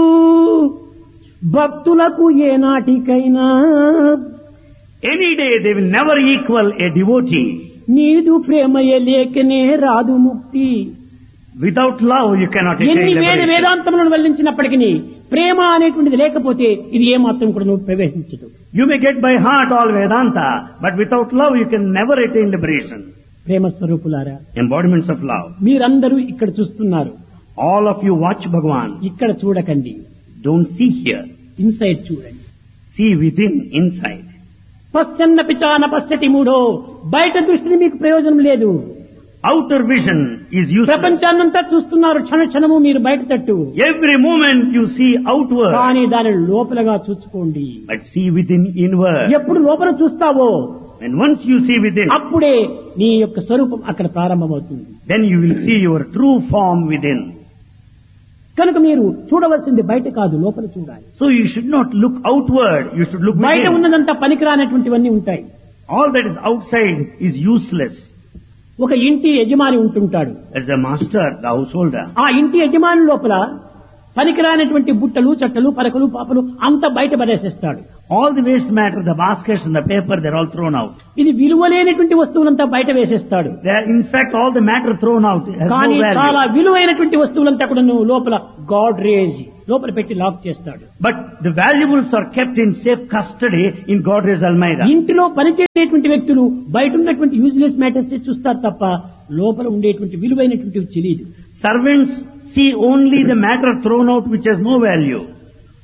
భక్తులకు ఏనాటికైనా. Any day they will never equal a devotee. నీదు ప్రేమయే లేకనే రాదు ముక్తి. Without love you cannot attain ఎన్ని liberation. వేదాంతములను వెల్లించినప్పటికీ ప్రేమ అనేటువంటిది లేకపోతే ఇది ఏమాత్రం కూడా నువ్వు ప్రవేశించదు. You may get by heart all Vedanta, but without love you can never attain liberation. ప్రేమ స్వరూపులారా, Embodiments of love. మీరందరూ ఇక్కడ చూస్తున్నారు, All of you watch Bhagavan. ఇక్కడ చూడకండి, Don't see here. ఇన్సైడ్ చూడండి. See within, inside. పశ్చన్న పిచాన పశ్చతి మూడో. బయట దృష్టిని మీకు ప్రయోజనం లేదు. Outer vision is useless. ప్రపంచాన్నంతా చూస్తున్నారు క్షణ క్షణము మీరు బయట తట్టు, Every moment you see outward, కానీ దాని లోపలగా చూసుకోండి. but see within, inward. ఎప్పుడు లోపల చూస్తావో And once you see within, అప్పుడే నీ యొక్క స్వరూపం అక్కడ ప్రారంభమవుతుంది. then you will see your true form within. కనుక మీరు చూడవలసింది బయట కాదు, లోపల చూడాలి. So you should not look outward, you should look బయట within. ఉన్నదంతా పనికిరానటువంటివన్నీ ఉంటాయి. All that is outside is useless. ఒక ఇంటి యజమాని ఉంటుంటాడు. As the master, the householder. ఆ ఇంటి యజమాని లోపల పనికిరానటువంటి బుట్టలు, చట్టలు, పరకలు, పాపలు అంతా బయట పడేసేస్తాడు. All the waste matter, the baskets and the paper, they're all thrown out. ఇది విలువలేనటువంటి వస్తువులంతా బయట వేసేస్తాడు. They are, in fact, all the matter thrown out has కానీ no value. చాలా విలువైనటువంటి వస్తువులంతా కూడా నువ్వు లోపల గాడ్రేజ్ లోపల పెట్టి లాక్ చేస్తాడు. But the valuables are kept in safe custody in Godrej Almeida. ఇంటిలో పనిచేసేటువంటి వ్యక్తులు బయట ఉన్నటువంటి యూజ్లెస్ మ్యాటర్స్ చూస్తారు తప్ప లోపల ఉండేటువంటి విలువైనటువంటివి తెలియదు. Servants see only the matter thrown out which has no value.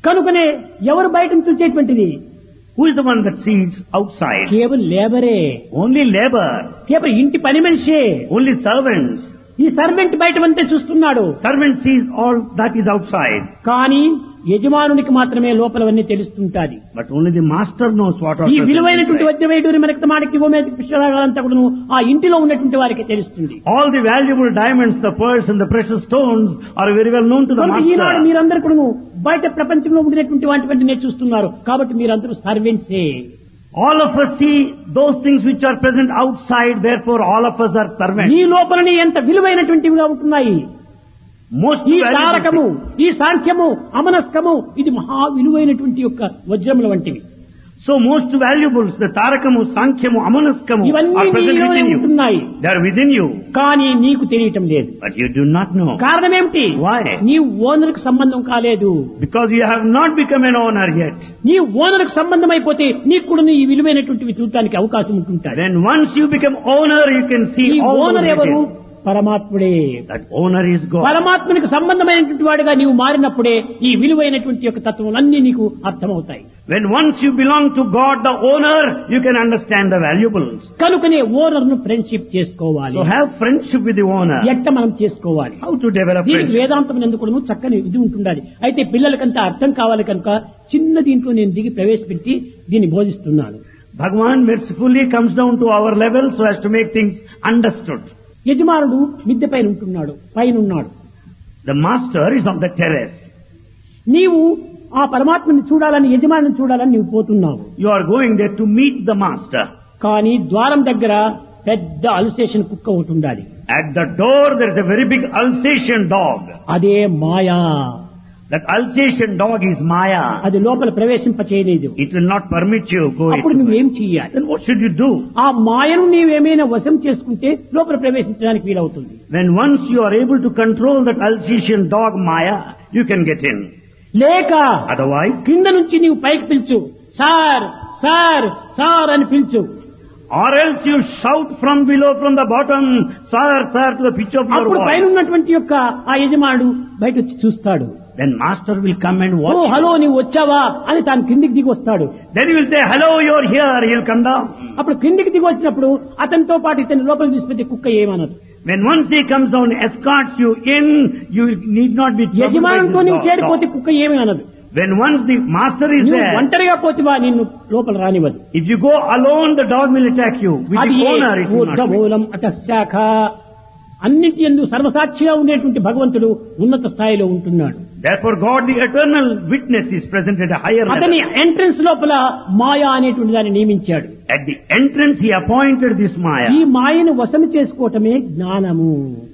కనుకనే ఎవరు బయటను చూసేటువంటిది? Who is the one that sees outside? కేవలం లేబరే, Only labor, కేవలం ఇంటి పని మనిషే. only servants. ఈ సర్వెంట్ బయట అంతే చూస్తున్నాడు, Servant sees all that is outside, కానీ యజమానునికి మాత్రమే లోపలవన్నీ తెలుస్తుంటాది. but only the master knows what are ఈ present విలువైనటువంటి inside. వజ్రవేటూరి మనకి మాడికి గోమేది పుష్పరాగాలంతా కూడా ఆ ఇంటిలో ఉన్నటువంటి వారికి తెలుస్తుంది. All the valuable diamonds, the pearls and the precious stones are very well known to the కనుక ఈనాడు master. మీరందరూ కూడా బయట ప్రపంచంలో ఉండినటువంటి వాటిని చూస్తున్నారు, కాబట్టి మీరందరూ సర్వెంట్సే. All of us see those things which are present outside, therefore all of us are servants. ఈ లోపలని ఎంత విలువైనటువంటివిగా ఉంటున్నాయి. Most ఈ valuable తారకము, things. ఈ సాంఖ్యము, అమనస్కము, ఇది మహా విలువైనటువంటి యొక్క వజ్రముల వంటివి. So most valuables, the Tarakamu, Sankhyamu, Amanaskamu ఇవన్నీ are present నీలోనే within you. ఉంటున్నాయి, They are within you, కానీ నీకు తెలియటం లేదు. but you do not know. కారణం ఏమిటి? Why? నీ ఓనర్కు సంబంధం కాలేదు. Because you have not become an owner yet. నీ ఓనర్కు సంబంధం అయిపోతే నీకు కూడా ఈ విలువైనటువంటివి చూడటానికి అవకాశం ఉంటుంటాయి. Then once you become owner, you can see ఈ all ఓనర్ those ఎవరు? details. పరమాత్ముడే. That owner is God. పరమాత్మునికి సంబంధమైనటువంటి వాడిగా నీవు మారినప్పుడే ఈ విలువైనటువంటి యొక్క తత్వములన్నీ నీకు అర్థమవుతాయి. When once you belong to God, the owner, you can understand the valuables. కనుకనే ఓనర్ ను ఫ్రెండ్షిప్ చేసుకోవాలి. So have friendship with the owner. ఎట్ట మనం చేసుకోవాలి? How to develop దీనికి friendship? వేదాంతం ఎందుకు చక్కని ఇది ఉంటుండాలి. అయితే పిల్లలకంతా అర్థం కావాలి కనుక చిన్న దీంట్లో నేను దిగి ప్రవేశపెట్టి దీన్ని బోధిస్తున్నాను. Bhagavan mercifully comes down to our level so as to make things understood. యజమానుడు మిద్దె పైన ఉంటున్నాడు, పైన ఉన్నాడు. The master is on the terrace. నీవు ఆ పరమాత్మని చూడాలని, యజమానిని చూడాలని నీవు పోతున్నావు. You are going there to meet the master. కానీ ద్వారం దగ్గర పెద్ద అల్సేషన్ కుక్క ఒకటి ఉండాలి. At the door there is a very big Alsatian dog. అదే మాయా. That Alsatian dog is Maya. అది లోపల ప్రవేశింప చేయలేదు. It will not permit you go అప్పుడు into it. నువ్వేం చెయ్యాలి? Then what should you do? ఆ మాయను నీవేమైనా వశం చేసుకుంటే లోపల ప్రవేశించడానికి వీలవుతుంది. When once you are able to control that Alsatian dog Maya, you can get in. లేక Otherwise, కింద నుంచి నీవు పైకి పిలుచు, సార్ సార్ సార్ అని పిలుచు. or else you shout from below, from the bottom, sir, sir, to the pitch of your అప్పుడు పైన voice. ఉన్నటువంటి యొక్క ఆ యజమానుడు బయట వచ్చి చూస్తాడు. Then master will come and oh watch you. Hello నీవు వచ్చావా అని తాను కిందికి దిగి వస్తాడు. Then he will say, hello, you're here. He'll come down. అప్పుడు కిందికి దిగి వచ్చినప్పుడు అతనితో పాటు ఇతని లోపల తీసుకుంటే కుక్క ఏమనదు. When once he comes down, escorts you in, you need not be troubled by యజమానుతో this నీవు చేరిపోతే dog. కుక్క ఏమీ అనదు. When once the master is నువ్వు there, ఒంటరిగా పోతివా నిన్ను లోపల రానివ్వదు. if you go alone, the dog will attack you. With అది the owner, it will not be. మూలం అటశాఖ అన్నిటి యందు సర్వసాక్షిగా ఉండేటువంటి భగవంతుడు ఉన్నత స్థాయిలో ఉంటున్నాడు. Therefore, God, the eternal witness, is present at a higher అతని level. ఎంట్రన్స్ లోపల మాయా అనేటువంటి దాన్ని నియమించాడు. At the entrance, he appointed this ఈ Maya. మాయను వశము చేసుకోవటమే జ్ఞానము.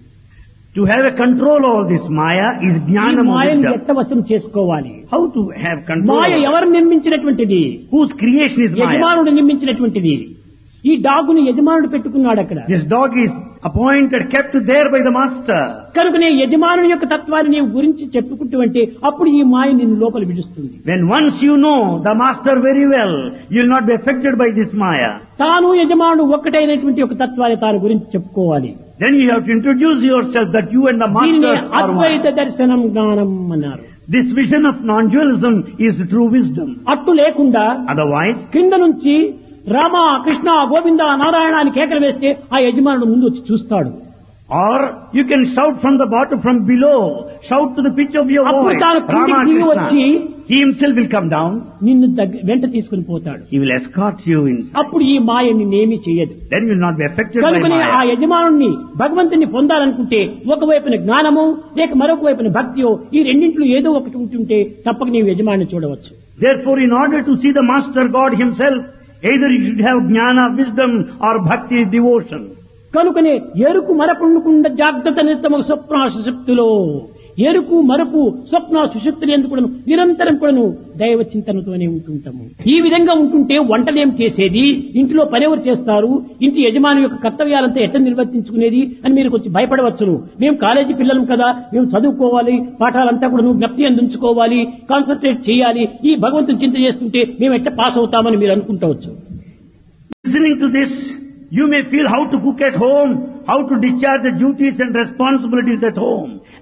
To have a control over this Maya is ఈ Jnanam మాయను wisdom. ఎట్ట వశం చేసుకోవాలి? How to have control Maya over it? ఎవరు నిర్మించినటువంటిది? Whose creation is Maya? యజమానుడు నిర్మించినటువంటిది. ఈ డాగుని యజమానుడు పెట్టుకున్నాడు అక్కడ. This dog is appointed, kept there by the master. కనుకనే యజమానుని యొక్క తత్వాన్ని నీవు గురించి చెప్పుకుంటూ అంటే అప్పుడు ఈ మాయ నిన్ను లోపల విడుస్తుంది. When once you know the master very well, you will not be affected by this Maya. తాను యజమానుడు ఒక్కటైనటువంటి ఒక తత్వాన్ని తాను గురించి చెప్పుకోవాలి. Then you have to introduce yourself that you and the దీనిని master are అద్వైత one. దర్శనం జ్ఞానం అన్నారు. This vision of non-dualism is true wisdom. అట్టు లేకుండా Otherwise, కింద నుంచి రామ కృష్ణ గోవింద నారాయణ అని కేకలు వేస్తే ఆ యజమానుడు ముందు వచ్చి చూస్తాడు. or you can shout from the bottom, from below, shout to the pitch of your అప్పుడు voice, తాను Rama కిందికి దిగి వచ్చి Krishna. He himself will come down. నిన్ను వెంట తీసుకుని పోతాడు. He will escort you inside. అప్పుడు ఈ మాయ నిన్నేమీ చెయ్యదు. Then you will not be affected by కనుకనే ఆ Maya. యజమానుణ్ణి భగవంతుని పొందాలనుకుంటే ఒకవైపున జ్ఞానము లేక మరొక వైపున భక్తియో ఈ రెండింటిలో ఏదో ఒకటి ఉంటుంటే తప్పక నీవు యజమాని చూడవచ్చు. Therefore, in order to see the master God himself, either you should have jnana, wisdom, or bhakti, devotion. కనుకనే ఎరుకు మరపుండకుండా జాగ్రత్త నిత్తమ స్వప్న సుషుప్తిలో ఎరుకు మరపు స్వప్న సుషుప్తులు ఎందుకు నిరంతరం కూడాను దైవ చింతనతోనే ఉంటుంటాము. ఈ విధంగా ఉంటుంటే వంటలేం చేసేది, ఇంటిలో పనెవరు చేస్తారు, ఇంటి యజమాని యొక్క కర్తవ్యాలంతా ఎట్లా నిర్వర్తించుకునేది అని మీరు కొంచెం భయపడవచ్చును. మేము కాలేజీ పిల్లలం కదా, మేము చదువుకోవాలి, పాఠాలంతా కూడా జ్ఞప్తి అందించుకోవాలి, కాన్సన్ట్రేట్ చేయాలి, ఈ భగవంతుని చింత చేస్తుంటే మేము ఎట్లా పాస్ అవుతామని మీరు అనుకుంటవచ్చు. Listening to this, you may feel how to cook at home, how to discharge the duties and responsibilities at home.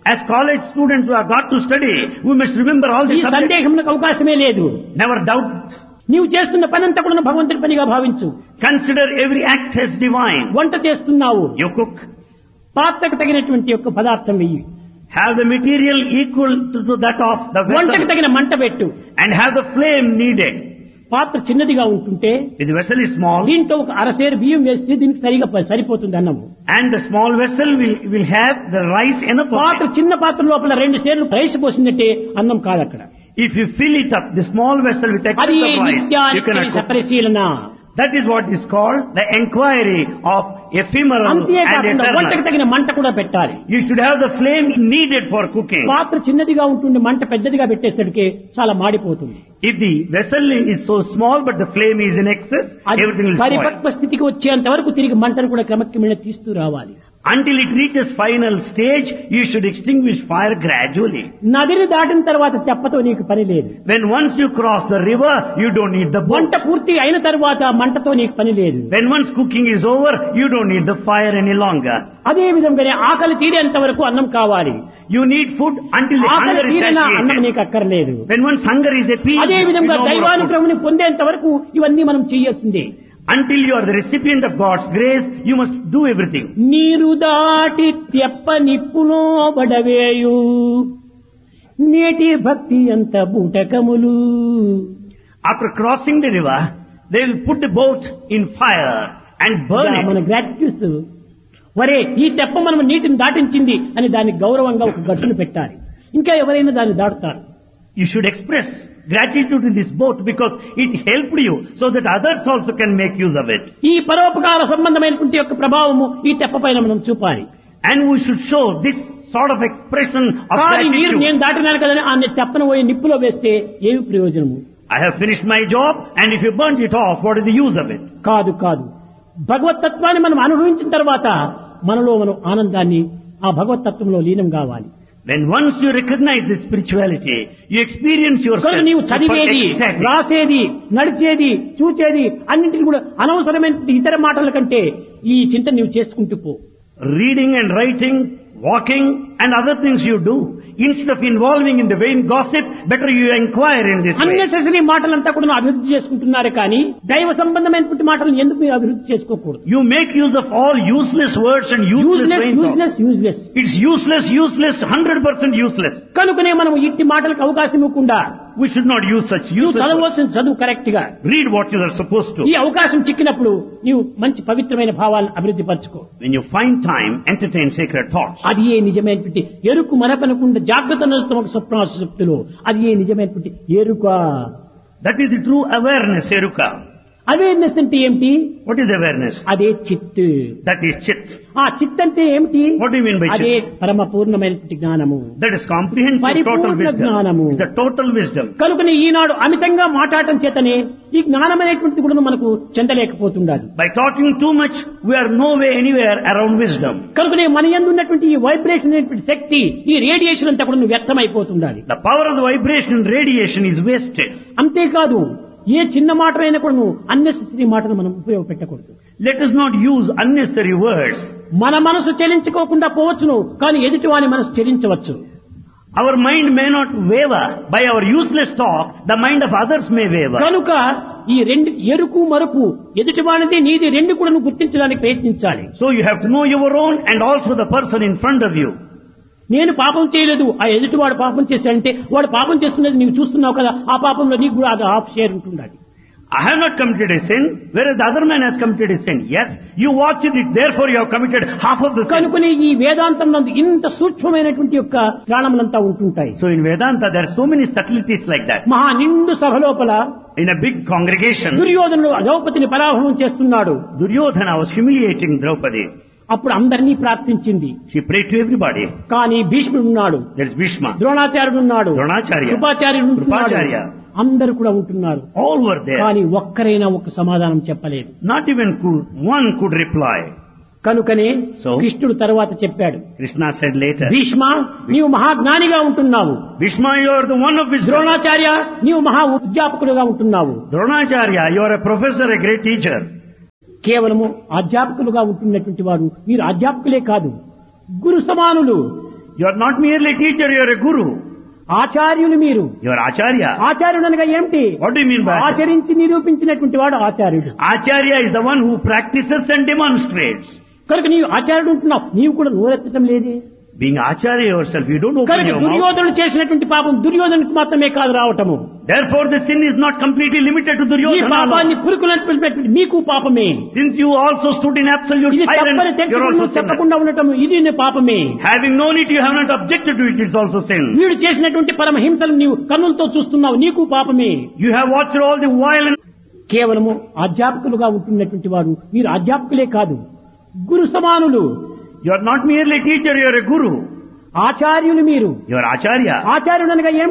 As college students who have got to study, we must remember all ఈ these subjects. సందేహములకు అవకాశమే లేదు. Never doubt. నీవు చేస్తున్న పనంతా కూడా భగవంతుడి పనిగా భావించు. Consider every act as divine. వంట చేస్తున్నావు, You cook. పాత్రకు తగినటువంటి యొక్క పదార్థం వెయ్యి, Have the material equal to that of the వంటకు vessel. తగిన మంట పెట్టు. And have the flame needed. పాత్ర చిన్నదిగా ఉంటుంటే If the vessel is small, దీంట్లో ఒక అరసేరు బియ్యం వేస్తే దీనికి సరిగా సరిపోతుంది అన్నము. and the small vessel will have the rice enough of పాత్ర it. చిన్న పాత్ర లోపల 2 సేర్లు రైస్ పోసిందంటే అన్నం కాదు అక్కడ. If you fill it up, the small vessel with excess అది of rice, you నిత్యానిత్య cannot cook. పరిశీలన. That is what is called the inquiry of ephemeral and అంతేకాకుండా వంటకు eternal. తగిన మంట కూడా పెట్టాలి. You should have the flame needed for cooking. పాత్ర చిన్నదిగా ఉంటుంది, మంట పెద్దదిగా పెట్టేసరికి చాలా మాడిపోతుంది. If the vessel is so small but the flame is in excess, అది everything will spoil. పరిపక్వ స్థితికి వచ్చేంత వరకు తిరిగి మంటను కూడా క్రమక్రమేణా తీస్తూ రావాలి. Until it reaches final stage, you should extinguish fire gradually. నదిని దాటిన తర్వాత తెప్పతో నీకు పని లేదు. When once you cross the river, you don't need the boat. వంట పూర్తి అయిన తర్వాత మంటతో నీకు పని లేదు. When once cooking is over, you don't need the fire any longer. అదే విధంగానే ఆకలి తీరేంత వరకు అన్నం కావాలి. You need food until the ఆకలి hunger is తీరిన అన్నం satiated. నీకు అక్కర్లేదు. When once hunger is appeased, అదే you విధంగా no more of food. దైవానుగ్రహముని పొందేంత వరకు ఇవన్నీ మనం చేయాల్సిందే. Until you are the recipient of God's grace, you must do everything. నీరు దాటి తెప్ప నిప్పులో బడవేయు నేటి భక్తి అంత బూటకములు. After crossing the river, they will put the boat in fire and burn మన it. గ్రాట్యూస్ వరే ఈ తెప్ప మనం నీటిని దాటించింది అని దానికి గౌరవంగా ఒక గట్టును పెట్టాలి. ఇంకా ఎవరైనా దాన్ని దాటుతారు. You should express gratitude in this boat because it helped you so that others also can make use of it. ఈ పరోపకార సంబంధమైనటువంటి యొక్క ప్రభావము ఈ తెప్ప పైన మనం చూపాలి. And we should show this sort of expression of కానీ మీరు gratitude. నేను దాటినాను కదని ఆ తెప్పను పోయి నిప్పులో వేస్తే ఏమి ప్రయోజనము? I have finished my job, and if you burnt it off, what is the use of it? కాదు కాదు. భగవతత్వాన్ని మనం అనుభవించిన తర్వాత మనలో మనం ఆనందాన్ని ఆ భగవతత్వంలో లీనం కావాలి. Then once you recognize this spirituality, you experience yourself కనుక నీవు చదివేది, ecstatic. రాసేది, నడిచేది, చూచేది అన్నింటిని కూడా అనవసరమైన ఇతర మాటల కంటే ఈ చింతన నీవు చేసుకుంటూ పో. Reading and writing, walking and other things you do, instead of involving in the vain gossip, better you inquire in this way. Unnecessary మాటలంతా కూడా అభివృద్ధి చేసుకుంటున్నారు కానీ దైవ సంబంధమైనటువంటి మాటలను ఎందుకు మీరు అభివృద్ధి చేసుకోకూడదు? You make use of all useless words and useless vain talk. Useless It's useless, 100% useless. కనుకనే మనం ఇట్టి మాటలకు అవకాశం ఇవ్వకుండా We should not use such నువ్వు useless words. చదవలసిన చదువు కరెక్ట్ గా Read what you are supposed to. ఈ అవకాశం చిక్కినప్పుడు నీవు మంచి పవిత్రమైన భావాలను అభివృద్ధి పరచుకో. When you find time, entertain sacred thoughts. అది ఏ నిజమైనటువంటి ఎరుకు మరపనకుండా జాగ్రత్త నలుస్తమకు స్వప్నాశక్తులు అది ఏ నిజమైనటువంటి ఎరుక. That is the true awareness, Eruka. Awareness అంటే ఏమిటి? What is awareness? అదే చిత్. That is chit. ఆ చిత్ అంటే ఏమిటి? What do you mean by chit? అదే పరమ పూర్ణమైనటువంటి జ్ఞానము. That is comprehensive total పరిపూర్ణ wisdom. జ్ఞానము. It's a total wisdom. కనుకనే ఈనాడు అమితంగా మాట్లాడటం చేతనే ఈ జ్ఞానం అనేటువంటిది కూడా మనకు చెందలేకపోతుండాలి. By talking too much, we are no way anywhere around wisdom. కనుకనే మన యందు ఉన్నటువంటి ఈ వైబ్రేషన్ అనేటువంటి శక్తి, ఈ రేడియేషన్ అంతా కూడా వ్యర్థమైపోతుండాలి. The power of the vibration and radiation is wasted. అంతేకాదు ఏ చిన్న మాటలైనా కూడా నువ్వు అన్నెసెసరీ మాటను మనం ఉపయోగపెట్టకూడదు. Let us not use unnecessary words. మన మనసు చెలించుకోకుండా పోవచ్చును, కానీ ఎదుటి వాని మనసు చెలించవచ్చు. Our mind may not waver. By our useless talk, the mind of others may waver. కనుక ఈ రెండు ఎరుకు మరుపు ఎదుటి వానిది నీది రెండు కూడా నువ్వు గుర్తించడానికి ప్రయత్నించాలి. So you have to know your own and also the person in front of you. నేను పాపం చేయలేదు, ఆ ఎదుటి వాడు పాపం చేశాడంటే వాడు పాపం చేస్తున్నది నీవు చూస్తున్నావు కదా, ఆ పాపంలో నీకు కూడా అది హాఫ్ షేర్ ఉంటుండాలి. I have not committed a sin, whereas the other man has committed a sin. Yes, you watched it, therefore you have committed half of the sin. కనుకనే ఈ వేదాంతం నందు ఇంత సూక్ష్మమైనటువంటి యొక్క ప్రాణములంతా ఉంటుంటాయి. So in Vedanta there are so many subtleties like that. మహా నిండు సభ లోపల In a big congregation, దుర్యోధనుడు ద్రౌపదిని పరాభవం చేస్తున్నాడు. Duryodhana was humiliating Draupadi. అప్పుడు అందరినీ ప్రార్థించింది. She prayed to everybody. కానీ భీష్ముడు ఉన్నాడు, There is Bhishma, ద్రోణాచార్యుడు ఉన్నాడు, Dronacharya, కృపాచార్యుడు ఉంటున్నాడు. Krupacharya. అందరూ కూడా ఉంటున్నారు. All were there. కానీ ఒక్కరైనా ఒక సమాధానం చెప్పలేదు. Not even one could reply. కనుకనే So? కృష్ణుడు తర్వాత చెప్పాడు, Krishna said later, భీష్మ నీవు మహాజ్ఞానిగా ఉంటున్నావు, Bhishma, you are the one of wisdom. Dronacharya నీవు మహా అధ్యాపకుడుగా ఉంటున్నావు. Dronacharya, you are a professor, a great teacher. కేవలము అధ్యాపకులుగా ఉంటున్నటువంటి వారు మీరు అధ్యాపకులే కాదు, గురు సమానులు. You are not merely a teacher, you are a guru. ఆచార్యులు మీరు. You are acharya. ఆచార్యుడు అనగా ఏమిటి? What do you mean by acharya? ఆచరించి నిరూపించినటువంటి వాడు ఆచార్యుడు. Acharya is the one who practices and demonstrates. కనుక నీవు ఆచార్యుడు ఉంటున్నావు, నీవు కూడా నోరెత్తడం లేదే. Being acharya yourself, you don't open కనుక your mouth. దుర్యోధనుడు చేసినటువంటి పాపం దుర్యోధనుడికి మాత్రమే కాదు రావటము. Therefore the sin is not completely limited to ఈ Duryodhana. పాపాన్ని పురుకులంటే మీకు పాపమే. Since you also stood in absolute ఇది silence, తప్పని you are తెలుసుకుని also sinner. చెప్పకుండా ఉండటం ఇది నీ పాపమే. Having known it, you have not objected to it, it's also sin. వీడు చేసినటువంటి పరమహింసలు నీవు కన్నులతో చూస్తున్నావు, నీకు పాపమే. You have watched all the violence. కేవలము అధ్యాపకులుగా ఉంటున్నటువంటి వాడు మీరు అధ్యాపకులే కాదు, గురు సమానులు. You are not merely a teacher, you are a guru. ఆచార్యులు మీరు. You are acharya. ఆచార్యుడు అనగా ఏం